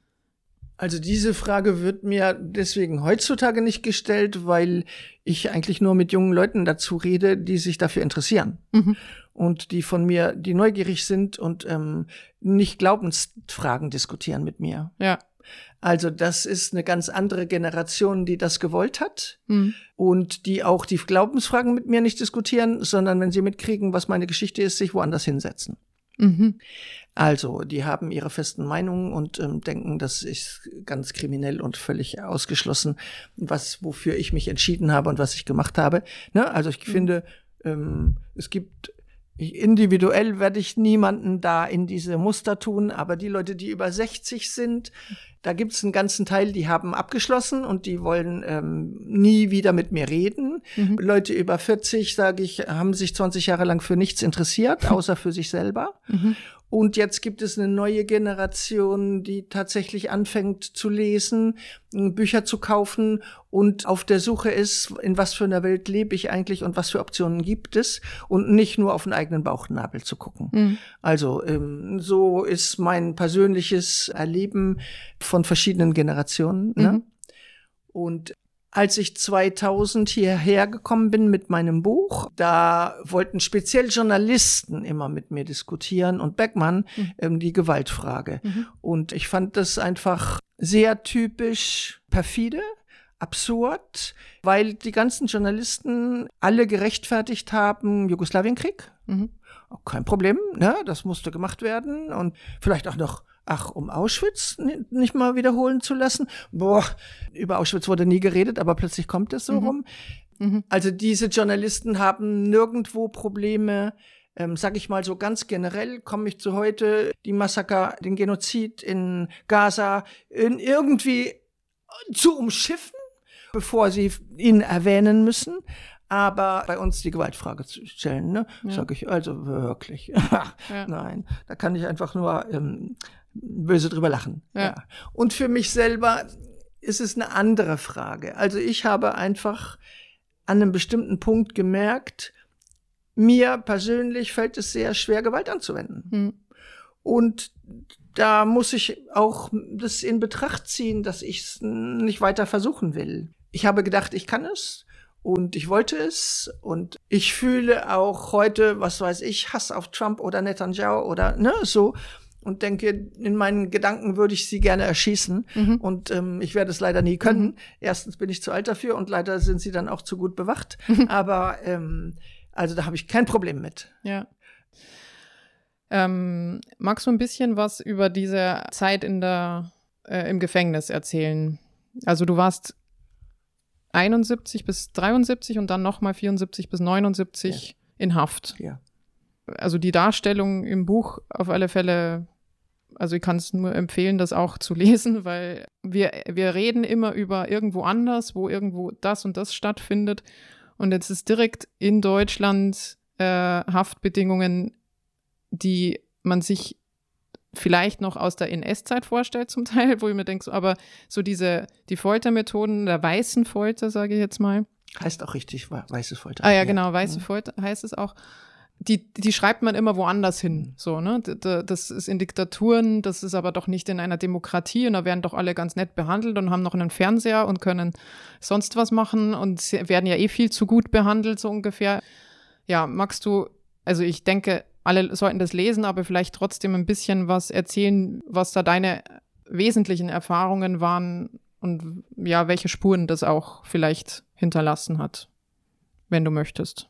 Also diese Frage wird mir deswegen heutzutage nicht gestellt, weil ich eigentlich nur mit jungen Leuten dazu rede, die sich dafür interessieren. Mhm. Und die von mir, die neugierig sind und ähm, nicht Glaubensfragen diskutieren mit mir. Ja. Also das ist eine ganz andere Generation, die das gewollt hat mhm. und die auch die Glaubensfragen mit mir nicht diskutieren, sondern wenn sie mitkriegen, was meine Geschichte ist, sich woanders hinsetzen. Mhm. Also, die haben ihre festen Meinungen und ähm, denken, das ist ganz kriminell und völlig ausgeschlossen, was wofür ich mich entschieden habe und was ich gemacht habe. Ne? Also ich mhm. finde, ähm, es gibt individuell werde ich niemanden da in diese Muster tun, aber die Leute, die über sechzig sind, da gibt es einen ganzen Teil, die haben abgeschlossen und die wollen ähm, nie wieder mit mir reden. Mhm. Leute über vierzig, sage ich, haben sich zwanzig Jahre lang für nichts interessiert, außer für sich selber. Mhm. Und jetzt gibt es eine neue Generation, die tatsächlich anfängt zu lesen, Bücher zu kaufen und auf der Suche ist, in was für einer Welt lebe ich eigentlich und was für Optionen gibt es und nicht nur auf den eigenen Bauchnabel zu gucken. Mhm. Also ähm, so ist mein persönliches Erleben von verschiedenen Generationen. Mhm. Ne? Und als ich zweitausend hierher gekommen bin mit meinem Buch, da wollten speziell Journalisten immer mit mir diskutieren und Beckmann mhm. ähm, die Gewaltfrage. Mhm. Und ich fand das einfach sehr typisch perfide, absurd, weil die ganzen Journalisten alle gerechtfertigt haben, Jugoslawienkrieg. Mhm. Kein Problem, ne? Das musste gemacht werden und vielleicht auch noch Ach, um Auschwitz nicht mal wiederholen zu lassen? Boah, über Auschwitz wurde nie geredet, aber plötzlich kommt es so mhm. rum. Mhm. Also diese Journalisten haben nirgendwo Probleme. Ähm, sag ich mal so ganz generell, komme ich zu heute, die Massaker, den Genozid in Gaza, in irgendwie zu umschiffen, bevor sie ihn erwähnen müssen. Aber bei uns die Gewaltfrage zu stellen, ne, ja. sage ich also wirklich. ja. Nein, da kann ich einfach nur ähm, böse drüber lachen. Ja. Ja. Und für mich selber ist es eine andere Frage. Also ich habe einfach an einem bestimmten Punkt gemerkt, mir persönlich fällt es sehr schwer, Gewalt anzuwenden. Mhm. Und da muss ich auch das in Betracht ziehen, dass ich es nicht weiter versuchen will. Ich habe gedacht, ich kann es. Und ich wollte es und ich fühle auch heute, was weiß ich, Hass auf Trump oder Netanyahu oder ne, so und denke, in meinen Gedanken würde ich sie gerne erschießen mhm. und ähm, ich werde es leider nie können. Mhm. Erstens bin ich zu alt dafür und leider sind sie dann auch zu gut bewacht. Mhm. Aber ähm, also da habe ich kein Problem mit. Ja. Ähm, magst du ein bisschen was über diese Zeit in der äh, im Gefängnis erzählen? Also du warst einundsiebzig bis dreiundsiebzig und dann nochmal vierundsiebzig bis neunundsiebzig ja. in Haft. Ja. Also die Darstellung im Buch auf alle Fälle, also ich kann es nur empfehlen, das auch zu lesen, weil wir, wir reden immer über irgendwo anders, wo irgendwo das und das stattfindet. Und jetzt ist direkt in Deutschland äh, Haftbedingungen, die man sich vielleicht noch aus der N S-Zeit vorstellt zum Teil, wo ich mir denke, so, aber so diese, die Foltermethoden der weißen Folter, sage ich jetzt mal. Heißt auch richtig, weiße Folter. Ah ja, ja. genau, weiße mhm. Folter heißt es auch. Die, die schreibt man immer woanders hin, so, ne? Das ist in Diktaturen, das ist aber doch nicht in einer Demokratie und da werden doch alle ganz nett behandelt und haben noch einen Fernseher und können sonst was machen und werden ja eh viel zu gut behandelt, so ungefähr. Ja, magst du, also ich denke, alle sollten das lesen, aber vielleicht trotzdem ein bisschen was erzählen, was da deine wesentlichen Erfahrungen waren und ja, welche Spuren das auch vielleicht hinterlassen hat, wenn du möchtest.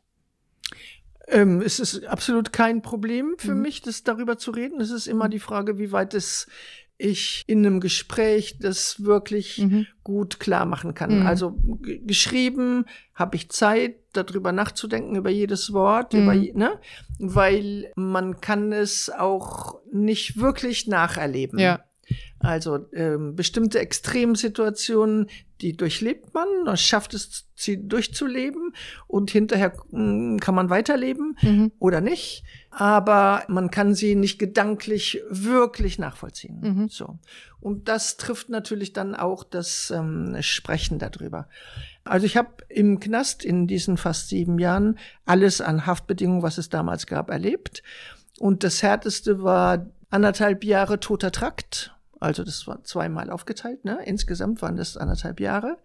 Ähm, es ist absolut kein Problem für mhm. mich, das darüber zu reden. Es ist immer die Frage, wie weit es ich in einem Gespräch das wirklich mhm. gut klar machen kann. Mhm. Also g- geschrieben habe ich Zeit, darüber nachzudenken, über jedes Wort, mhm. über, ne? Weil man kann es auch nicht wirklich nacherleben. Ja. Also ähm, bestimmte Extremsituationen, die durchlebt man, man schafft es, sie durchzuleben und hinterher mh, kann man weiterleben mhm. oder nicht. Aber man kann sie nicht gedanklich wirklich nachvollziehen. Mhm. So. Und das trifft natürlich dann auch das ähm, Sprechen darüber. Also ich habe im Knast in diesen fast sieben Jahren alles an Haftbedingungen, was es damals gab, erlebt. Und das Härteste war anderthalb Jahre toter Trakt. Also das war zweimal aufgeteilt, ne? Insgesamt waren das anderthalb Jahre.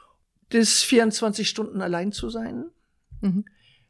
Das vierundzwanzig Stunden allein zu sein. Mhm.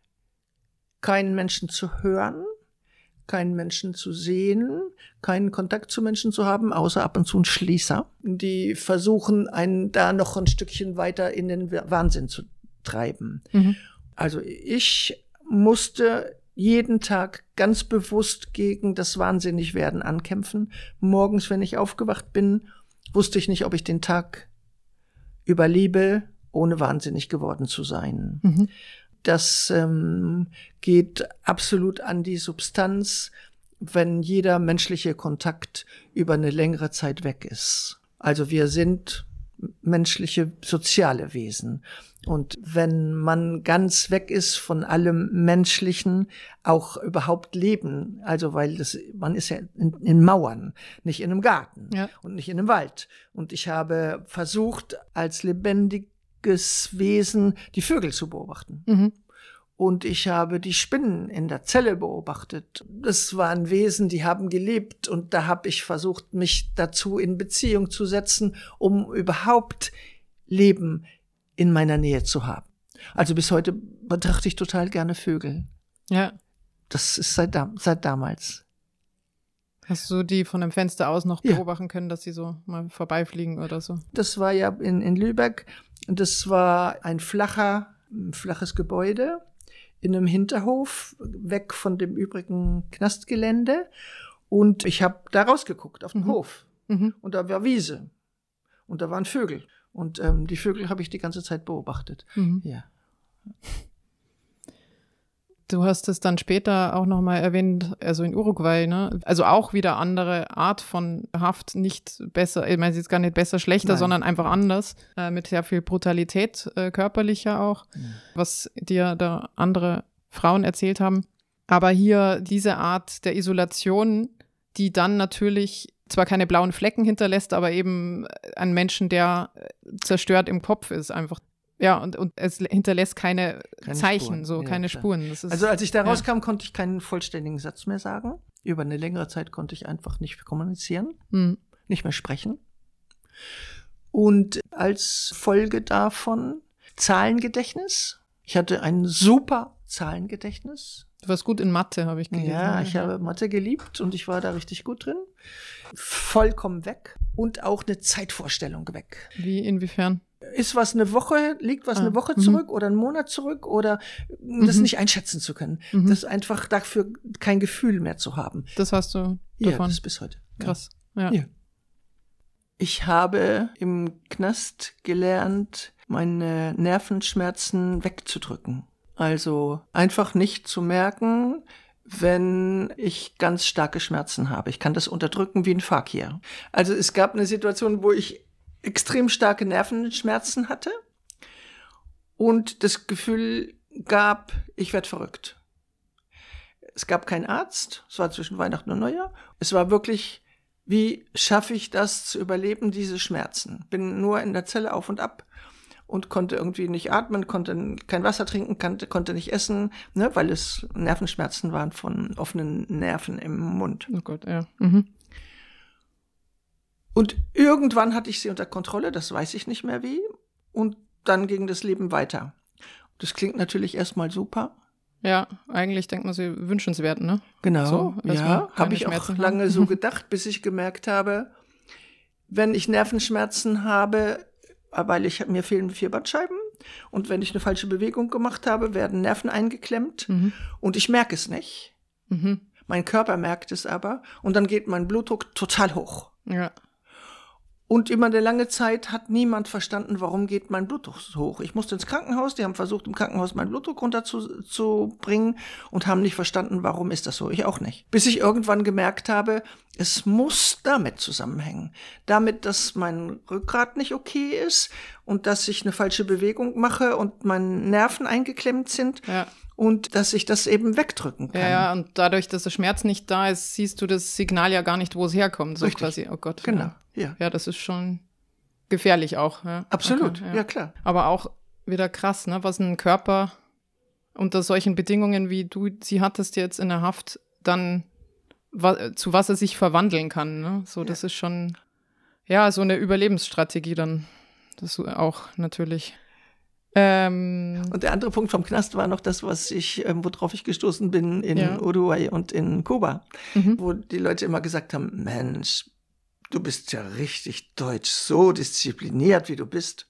Keinen Menschen zu hören, keinen Menschen zu sehen, keinen Kontakt zu Menschen zu haben, außer ab und zu ein Schließer. Die versuchen, einen da noch ein Stückchen weiter in den Wahnsinn zu treiben. Mhm. Also ich musste jeden Tag ganz bewusst gegen das Wahnsinnigwerden ankämpfen. Morgens, wenn ich aufgewacht bin, wusste ich nicht, ob ich den Tag überlebe, ohne wahnsinnig geworden zu sein. Mhm. Das ähm, geht absolut an die Substanz, wenn jeder menschliche Kontakt über eine längere Zeit weg ist. Also wir sind menschliche, soziale Wesen. Und wenn man ganz weg ist von allem Menschlichen, auch überhaupt leben, also weil das, man ist ja in, in Mauern, nicht in einem Garten ja. und nicht in einem Wald. Und ich habe versucht, als lebendiges Wesen die Vögel zu beobachten. Mhm. Und ich habe die Spinnen in der Zelle beobachtet. Das waren Wesen, die haben gelebt. Und da habe ich versucht, mich dazu in Beziehung zu setzen, um überhaupt Leben in meiner Nähe zu haben. Also bis heute betrachte ich total gerne Vögel. Ja. Das ist seit, da- seit damals. Hast du die von dem Fenster aus noch beobachten ja. können, dass sie so mal vorbeifliegen oder so? Das war ja in, in Lübeck. Das war ein flacher, ein flaches Gebäude in einem Hinterhof, weg von dem übrigen Knastgelände. Und ich habe da rausgeguckt auf den mhm. Hof. Mhm. Und da war Wiese. Und da waren Vögel. Und ähm, die Vögel habe ich die ganze Zeit beobachtet. Mhm. Ja. Du hast es dann später auch nochmal erwähnt, also in Uruguay, ne? Also auch wieder andere Art von Haft, nicht besser, ich meine jetzt gar nicht besser, schlechter, Nein. sondern einfach anders, äh, mit sehr viel Brutalität, äh, körperlicher auch, mhm. was dir da andere Frauen erzählt haben. Aber hier diese Art der Isolation, die dann natürlich zwar keine blauen Flecken hinterlässt, aber eben ein Menschen, der zerstört im Kopf ist, einfach. Ja, und, und es hinterlässt keine, keine Zeichen, Spuren. so ja, keine klar. Spuren. Das ist, also als ich da rauskam, ja. konnte ich keinen vollständigen Satz mehr sagen. Über eine längere Zeit konnte ich einfach nicht kommunizieren, hm. nicht mehr sprechen. Und als Folge davon Zahlengedächtnis. Ich hatte ein super Zahlengedächtnis. Du warst gut in Mathe, habe ich gelesen. Ja, ich habe Mathe geliebt und ich war da richtig gut drin. Vollkommen weg. Und auch eine Zeitvorstellung weg. Wie, inwiefern? Ist was eine Woche, liegt was ah, eine Woche zurück m- oder einen Monat zurück oder das m- nicht einschätzen zu können. M- Das einfach dafür kein Gefühl mehr zu haben. Das hast du ja, davon? Ja, das bis heute. Krass, ja. ja. Ich habe im Knast gelernt, meine Nervenschmerzen wegzudrücken. Also einfach nicht zu merken, wenn ich ganz starke Schmerzen habe. Ich kann das unterdrücken wie ein Fakir. Also es gab eine Situation, wo ich extrem starke Nervenschmerzen hatte und das Gefühl gab, ich werde verrückt. Es gab keinen Arzt, es war zwischen Weihnachten und Neujahr. Es war wirklich, wie schaffe ich das zu überleben, diese Schmerzen? Bin nur in der Zelle auf und ab und konnte irgendwie nicht atmen, konnte kein Wasser trinken, konnte, konnte nicht essen, ne, weil es Nervenschmerzen waren von offenen Nerven im Mund. Oh Gott, ja. Mhm. Und irgendwann hatte ich sie unter Kontrolle, das weiß ich nicht mehr wie. Und dann ging das Leben weiter. Das klingt natürlich erstmal super. Ja, eigentlich denkt man sie wünschenswert, ne? Genau, so, ja, habe ich auch lange haben. so gedacht, bis ich gemerkt habe, wenn ich Nervenschmerzen habe, weil ich mir fehlen vier Bandscheiben und wenn ich eine falsche Bewegung gemacht habe, werden Nerven eingeklemmt mhm. und ich merke es nicht. Mhm. Mein Körper merkt es aber und dann geht mein Blutdruck total hoch. Ja. Und über eine lange Zeit hat niemand verstanden, warum geht mein Blutdruck so hoch. Ich musste ins Krankenhaus, die haben versucht, im Krankenhaus meinen Blutdruck runterzubringen und haben nicht verstanden, warum ist das so. Ich auch nicht. Bis ich irgendwann gemerkt habe, es muss damit zusammenhängen. Damit, dass mein Rückgrat nicht okay ist und dass ich eine falsche Bewegung mache und meine Nerven eingeklemmt sind. Ja. Und dass ich das eben wegdrücken kann. Ja, ja, und dadurch, dass der Schmerz nicht da ist, siehst du das Signal ja gar nicht, wo es herkommt. So Richtig. Quasi, oh Gott. Genau, ja. ja. Ja, das ist schon gefährlich auch. Ja. Absolut, okay, ja. ja klar. Aber auch wieder krass, ne, was ein Körper unter solchen Bedingungen, wie du sie hattest jetzt in der Haft, dann wa- zu was er sich verwandeln kann. Ne? So, das ja. ist schon, ja, so eine Überlebensstrategie dann. Das auch natürlich. Ähm, und der andere Punkt vom Knast war noch das, was ich, ähm, worauf ich gestoßen bin in ja. Uruguay und in Kuba, mhm. wo die Leute immer gesagt haben, Mensch, du bist ja richtig deutsch, so diszipliniert, wie du bist.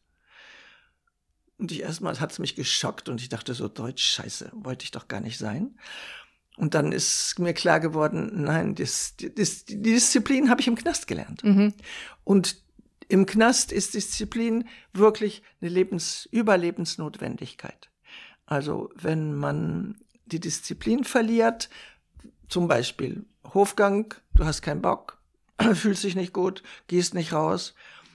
Und ich erstmal hat es mich geschockt und ich dachte so, deutsch, scheiße, wollte ich doch gar nicht sein. Und dann ist mir klar geworden, nein, das, das, die Disziplin habe ich im Knast gelernt. Mhm. Und im Knast ist Disziplin wirklich eine Lebens-, Überlebensnotwendigkeit. Also wenn man die Disziplin verliert, zum Beispiel Hofgang, du hast keinen Bock, fühlst dich nicht gut, gehst nicht raus.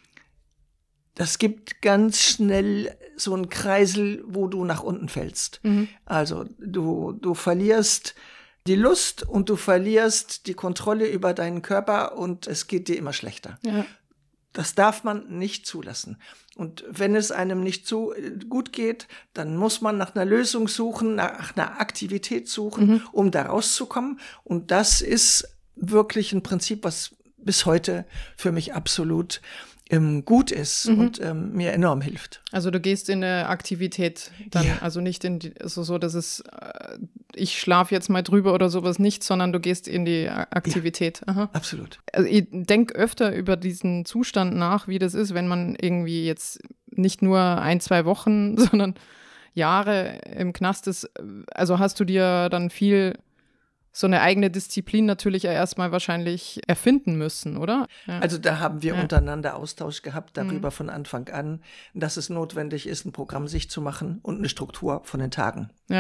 Das gibt ganz schnell so einen Kreisel, wo du nach unten fällst. Mhm. Also du, du verlierst die Lust und du verlierst die Kontrolle über deinen Körper und es geht dir immer schlechter. Ja. Das darf man nicht zulassen. Und wenn es einem nicht so gut geht, dann muss man nach einer Lösung suchen, nach einer Aktivität suchen, mhm. um da rauszukommen. Und das ist wirklich ein Prinzip, was bis heute für mich absolut ähm, gut ist mhm. und ähm, mir enorm hilft. Also du gehst in eine Aktivität dann, ja. also nicht in die, also so, dass es, äh, ich schlafe jetzt mal drüber oder sowas nicht, sondern du gehst in die Aktivität. Ja, Aha. absolut. Also ich denke öfter über diesen Zustand nach, wie das ist, wenn man irgendwie jetzt nicht nur ein, zwei Wochen, sondern Jahre im Knast ist. Also hast du dir dann viel so eine eigene Disziplin natürlich erstmal wahrscheinlich erfinden müssen, oder? Ja. Also da haben wir ja. untereinander Austausch gehabt, darüber mhm. von Anfang an, dass es notwendig ist, ein Programm sich zu machen und eine Struktur von den Tagen. Ja.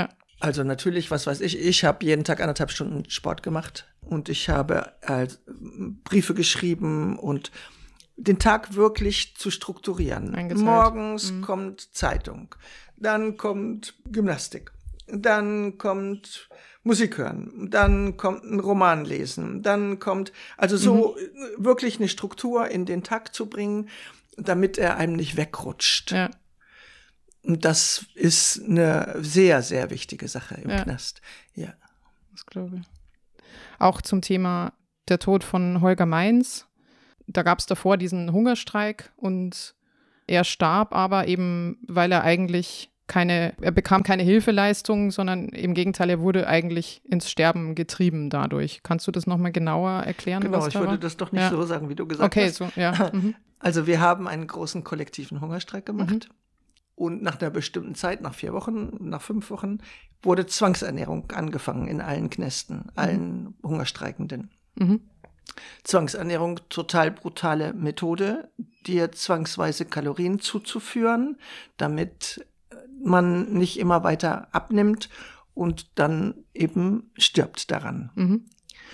Also natürlich, was weiß ich, ich habe jeden Tag anderthalb Stunden Sport gemacht und ich habe äh, Briefe geschrieben und den Tag wirklich zu strukturieren. Eingeteilt. Morgens mhm. kommt Zeitung, dann kommt Gymnastik, dann kommt Musik hören, dann kommt ein Roman lesen, dann kommt, also so mhm. wirklich eine Struktur in den Tag zu bringen, damit er einem nicht wegrutscht. Ja. Und das ist eine sehr, sehr wichtige Sache im ja. Knast. Ja. Das glaube ich. Auch zum Thema der Tod von Holger Meins. Da gab es davor diesen Hungerstreik und er starb aber eben, weil er eigentlich keine, er bekam keine Hilfeleistung, sondern im Gegenteil, er wurde eigentlich ins Sterben getrieben dadurch. Kannst du das nochmal genauer erklären? Genau, was ich da würde war? das doch nicht ja. so sagen, wie du gesagt okay, hast. Okay, so, ja. Mhm. Also wir haben einen großen kollektiven Hungerstreik gemacht. Mhm. Und nach einer bestimmten Zeit, nach vier Wochen, nach fünf Wochen, wurde Zwangsernährung angefangen in allen Knästen, allen mhm. Hungerstreikenden. Mhm. Zwangsernährung, total brutale Methode, dir zwangsweise Kalorien zuzuführen, damit man nicht immer weiter abnimmt und dann eben stirbt daran. Mhm.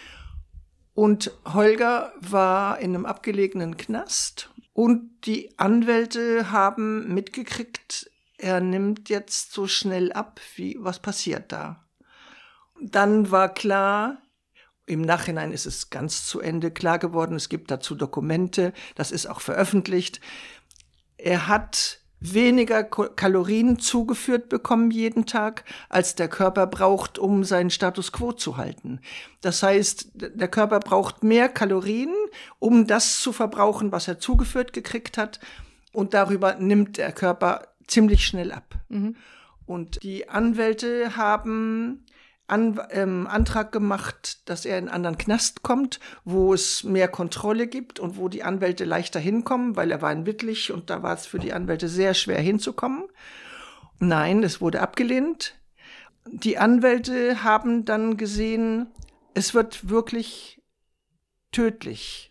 Und Holger war in einem abgelegenen Knast und die Anwälte haben mitgekriegt, er nimmt jetzt so schnell ab, wie was passiert da. Dann war klar, im Nachhinein ist es ganz zu Ende klar geworden, es gibt dazu Dokumente, das ist auch veröffentlicht. Er hat weniger Kalorien zugeführt bekommen jeden Tag, als der Körper braucht, um seinen Status quo zu halten. Das heißt, der Körper braucht mehr Kalorien, um das zu verbrauchen, was er zugeführt gekriegt hat. Und darüber nimmt der Körper ziemlich schnell ab. Mhm. Und die Anwälte haben An, ähm, Antrag gemacht, dass er in einen anderen Knast kommt, wo es mehr Kontrolle gibt und wo die Anwälte leichter hinkommen, weil er war in Wittlich und da war es für die Anwälte sehr schwer hinzukommen. Nein, es wurde abgelehnt. Die Anwälte haben dann gesehen, es wird wirklich tödlich.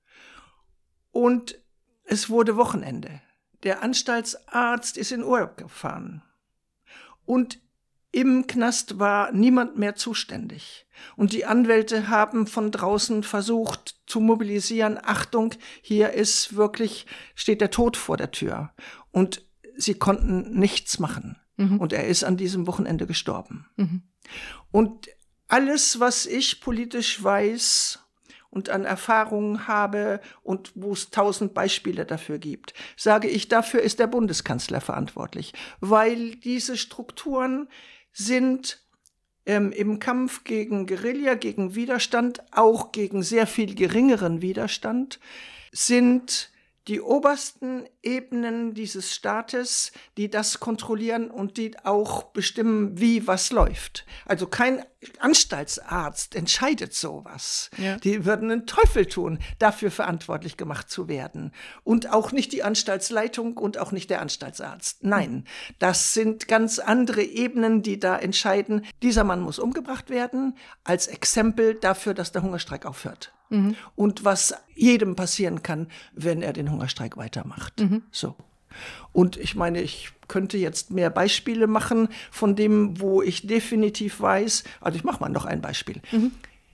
Und es wurde Wochenende. Der Anstaltsarzt ist in Urlaub gefahren. Und im Knast war niemand mehr zuständig. Und die Anwälte haben von draußen versucht zu mobilisieren, Achtung, hier ist wirklich, steht der Tod vor der Tür. Und sie konnten nichts machen. Mhm. Und er ist an diesem Wochenende gestorben. Mhm. Und alles, was ich politisch weiß und an Erfahrungen habe und wo es tausend Beispiele dafür gibt, sage ich, dafür ist der Bundeskanzler verantwortlich. Weil diese Strukturen sind ähm, im Kampf gegen Guerilla, gegen Widerstand, auch gegen sehr viel geringeren Widerstand, sind die obersten Ebenen dieses Staates, die das kontrollieren und die auch bestimmen, wie was läuft. Also kein Anstaltsarzt entscheidet sowas. Ja. Die würden einen Teufel tun, dafür verantwortlich gemacht zu werden. Und auch nicht die Anstaltsleitung und auch nicht der Anstaltsarzt. Nein, das sind ganz andere Ebenen, die da entscheiden. Dieser Mann muss umgebracht werden, als Exempel dafür, dass der Hungerstreik aufhört. Mhm. Und was jedem passieren kann, wenn er den Hungerstreik weitermacht. Mhm. So. Und ich meine, ich könnte jetzt mehr Beispiele machen von dem, wo ich definitiv weiß, also ich mache mal noch ein Beispiel. Mhm.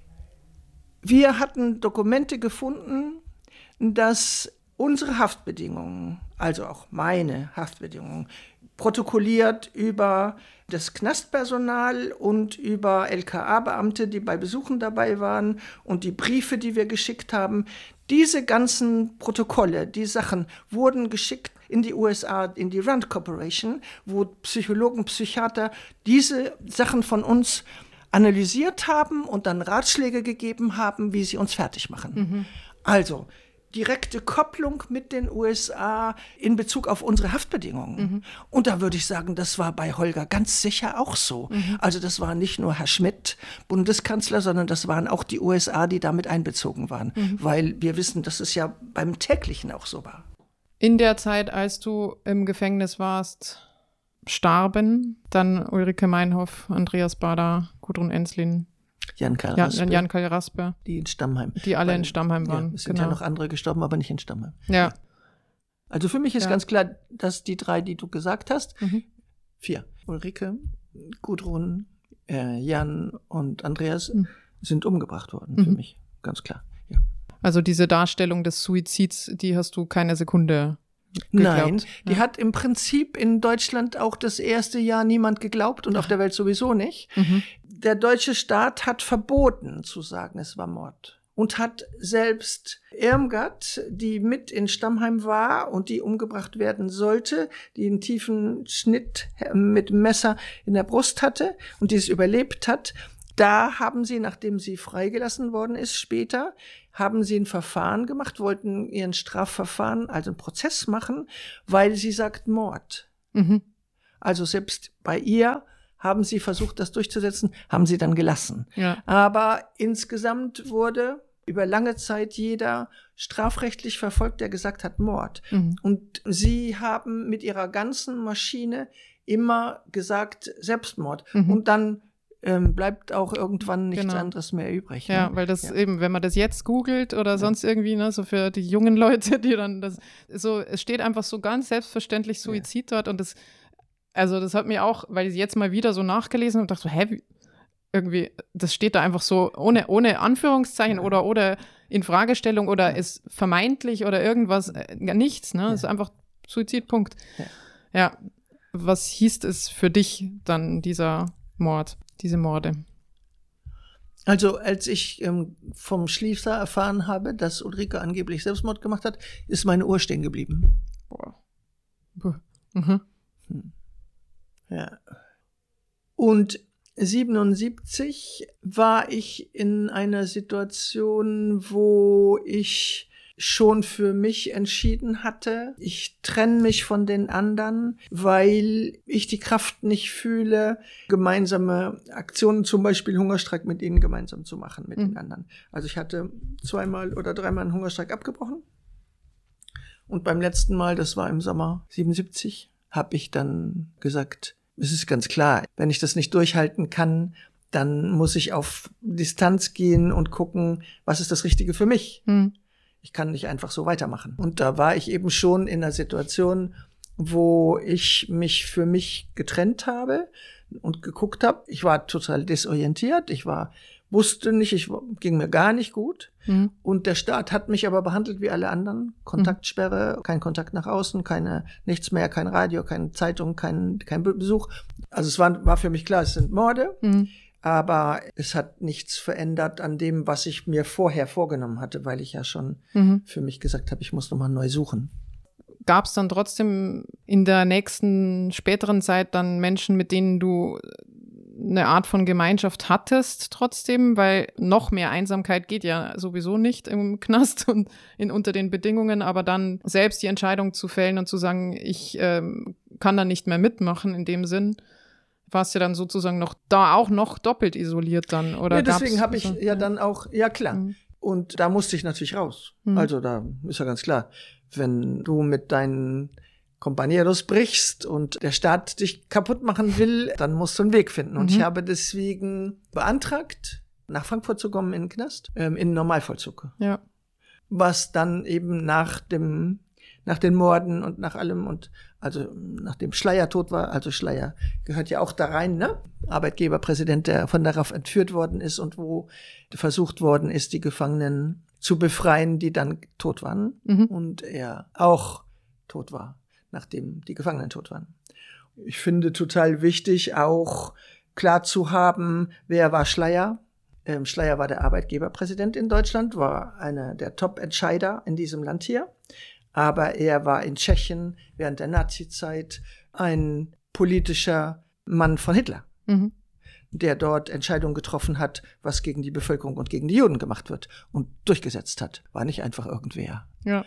Wir hatten Dokumente gefunden, dass unsere Haftbedingungen, also auch meine Haftbedingungen, protokolliert über das Knastpersonal und über L K A-Beamte, die bei Besuchen dabei waren und die Briefe, die wir geschickt haben. Diese ganzen Protokolle, die Sachen wurden geschickt in die U S A, in die Rand Corporation, wo Psychologen, Psychiater diese Sachen von uns analysiert haben und dann Ratschläge gegeben haben, wie sie uns fertig machen. Mhm. Also direkte Kopplung mit den U S A in Bezug auf unsere Haftbedingungen. Mhm. Und da würde ich sagen, das war bei Holger ganz sicher auch so. Mhm. Also das war nicht nur Herr Schmidt, Bundeskanzler, sondern das waren auch die U S A, die damit einbezogen waren. Mhm. Weil wir wissen, dass es ja beim täglichen auch so war. In der Zeit, als du im Gefängnis warst, starben dann Ulrike Meinhof, Andreas Baader, Gudrun Ensslin, Jan-Karl Raspe. Ja, Jan-Karl Raspe. Die in Stammheim. Die alle Weil, in Stammheim waren. Ja, es sind genau. ja noch andere gestorben, aber nicht in Stammheim. Ja. Also für mich ist ja. ganz klar, dass die drei, die du gesagt hast, mhm. vier. Ulrike, Gudrun, äh, Jan und Andreas mhm. sind umgebracht worden, für mhm. mich, ganz klar. Ja. Also diese Darstellung des Suizids, die hast du keine Sekunde geglaubt? Nein, die ja. hat im Prinzip in Deutschland auch das erste Jahr niemand geglaubt und ja. auf der Welt sowieso nicht. Mhm. Der deutsche Staat hat verboten zu sagen, es war Mord. Und hat selbst Irmgard, die mit in Stammheim war und die umgebracht werden sollte, die einen tiefen Schnitt mit Messer in der Brust hatte und die es überlebt hat, da haben sie, nachdem sie freigelassen worden ist später, haben sie ein Verfahren gemacht, wollten ihren Strafverfahren, also einen Prozess machen, weil sie sagt Mord. Mhm. Also selbst bei ihr haben sie versucht, das durchzusetzen, haben sie dann gelassen. Ja. Aber insgesamt wurde über lange Zeit jeder strafrechtlich verfolgt, der gesagt hat Mord. Mhm. Und sie haben mit ihrer ganzen Maschine immer gesagt Selbstmord. Mhm. Und dann ähm, bleibt auch irgendwann nichts genau. anderes mehr übrig. Ja, ne? weil das ja. eben, wenn man das jetzt googelt oder ja. sonst irgendwie, ne, so für die jungen Leute, die dann das, so, es steht einfach so ganz selbstverständlich Suizid ja. dort und das, also das hat mir auch, weil ich jetzt mal wieder so nachgelesen habe und dachte so, hä, wie, irgendwie, das steht da einfach so ohne, ohne Anführungszeichen ja. oder, oder Infragestellung oder ja. ist vermeintlich oder irgendwas, äh, nichts, ne? Es ja. ist einfach Suizidpunkt. Ja. ja. Was hieß es für dich dann, dieser Mord, diese Morde? Also als ich ähm, vom Schließer erfahren habe, dass Ulrike angeblich Selbstmord gemacht hat, ist meine Uhr stehen geblieben. Boah. Mhm. Hm. Ja. Und siebenundsiebzig war ich in einer Situation, wo ich schon für mich entschieden hatte, ich trenne mich von den anderen, weil ich die Kraft nicht fühle, gemeinsame Aktionen, zum Beispiel Hungerstreik mit ihnen gemeinsam zu machen, mit mhm. den anderen. Also ich hatte zweimal oder dreimal einen Hungerstreik abgebrochen. Und beim letzten Mal, das war im Sommer siebenundsiebzig, habe ich dann gesagt, es ist ganz klar, wenn ich das nicht durchhalten kann, dann muss ich auf Distanz gehen und gucken, was ist das Richtige für mich. Mhm. Ich kann nicht einfach so weitermachen. Und da war ich eben schon in einer Situation, wo ich mich für mich getrennt habe und geguckt habe. Ich war total desorientiert. Ich war, wusste nicht, ich ging mir gar nicht gut. Mhm. Und der Staat hat mich aber behandelt wie alle anderen. Kontaktsperre, mhm. kein Kontakt nach außen, keine, nichts mehr, kein Radio, keine Zeitung, kein, kein Besuch. Also es war, war für mich klar, es sind Morde. Mhm. Aber es hat nichts verändert an dem, was ich mir vorher vorgenommen hatte, weil ich ja schon mhm. für mich gesagt habe, ich muss nochmal neu suchen. Gab es dann trotzdem in der nächsten, späteren Zeit dann Menschen, mit denen du eine Art von Gemeinschaft hattest trotzdem? Weil noch mehr Einsamkeit geht ja sowieso nicht im Knast und in, unter den Bedingungen, aber dann selbst die Entscheidung zu fällen und zu sagen, ich ähm, kann da nicht mehr mitmachen in dem Sinn. Warst du dann sozusagen noch da auch noch doppelt isoliert dann? Oder ja, deswegen habe ich so, ja dann auch, ja klar. Mhm. Und da musste ich natürlich raus. Mhm. Also da ist ja ganz klar, wenn du mit deinen Compañeros brichst und der Staat dich kaputt machen will, dann musst du einen Weg finden. Und mhm. ich habe deswegen beantragt, nach Frankfurt zu kommen in den Knast, ähm, in den Normalvollzug. Ja. Was dann eben nach dem nach den Morden und nach allem und also nachdem Schleyer tot war, also Schleyer gehört ja auch da rein, ne? Arbeitgeberpräsident, der von der R A F entführt worden ist und wo versucht worden ist, die Gefangenen zu befreien, die dann tot waren mhm. und er auch tot war, nachdem die Gefangenen tot waren. Ich finde total wichtig, auch klar zu haben, wer war Schleyer. Ähm, Schleyer war der Arbeitgeberpräsident in Deutschland, war einer der Top-Entscheider in diesem Land hier. Aber er war in Tschechien während der Nazizeit ein politischer Mann von Hitler, mhm. der dort Entscheidungen getroffen hat, was gegen die Bevölkerung und gegen die Juden gemacht wird und durchgesetzt hat. War nicht einfach irgendwer. Ja.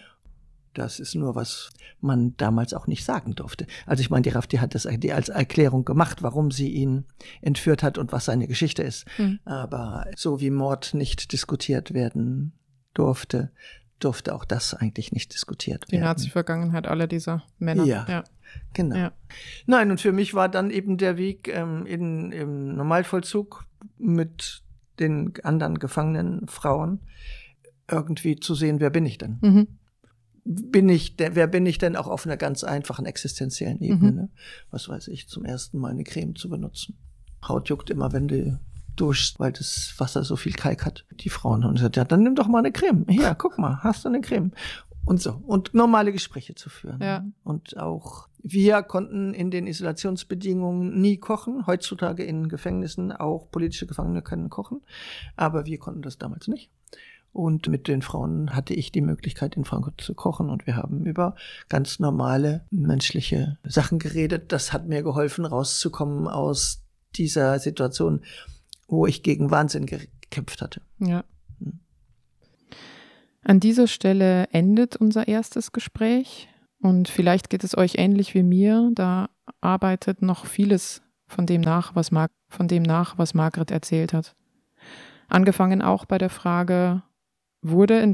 Das ist nur, was man damals auch nicht sagen durfte. Also ich meine, die R A F, die hat das als Erklärung gemacht, warum sie ihn entführt hat und was seine Geschichte ist. Mhm. Aber so wie Mord nicht diskutiert werden durfte, durfte auch das eigentlich nicht diskutiert werden. Die Nazi-Vergangenheit aller dieser Männer. Ja, ja. genau. Ja. Nein, und für mich war dann eben der Weg ähm, in, im Normalvollzug mit den anderen gefangenen Frauen irgendwie zu sehen, wer bin ich denn? Mhm. bin ich, denn, wer bin ich denn auch auf einer ganz einfachen existenziellen Ebene? Mhm. Ne? Was weiß ich, zum ersten Mal eine Creme zu benutzen. Haut juckt immer, wenn du duschst, weil das Wasser so viel Kalk hat. Die Frauen haben gesagt, ja, dann nimm doch mal eine Creme. Ja, guck mal, hast du eine Creme? Und so. Und normale Gespräche zu führen. Ja. Und auch wir konnten in den Isolationsbedingungen nie kochen. Heutzutage in Gefängnissen auch politische Gefangene können kochen. Aber wir konnten das damals nicht. Und mit den Frauen hatte ich die Möglichkeit, in Frankfurt zu kochen. Und wir haben über ganz normale menschliche Sachen geredet. Das hat mir geholfen, rauszukommen aus dieser Situation, wo ich gegen Wahnsinn gekämpft hatte. Ja. Hm. An dieser Stelle endet unser erstes Gespräch. Und vielleicht geht es euch ähnlich wie mir. Da arbeitet noch vieles von dem nach, was, Mar- von dem nach, was Margret erzählt hat. Angefangen auch bei der Frage, wurde in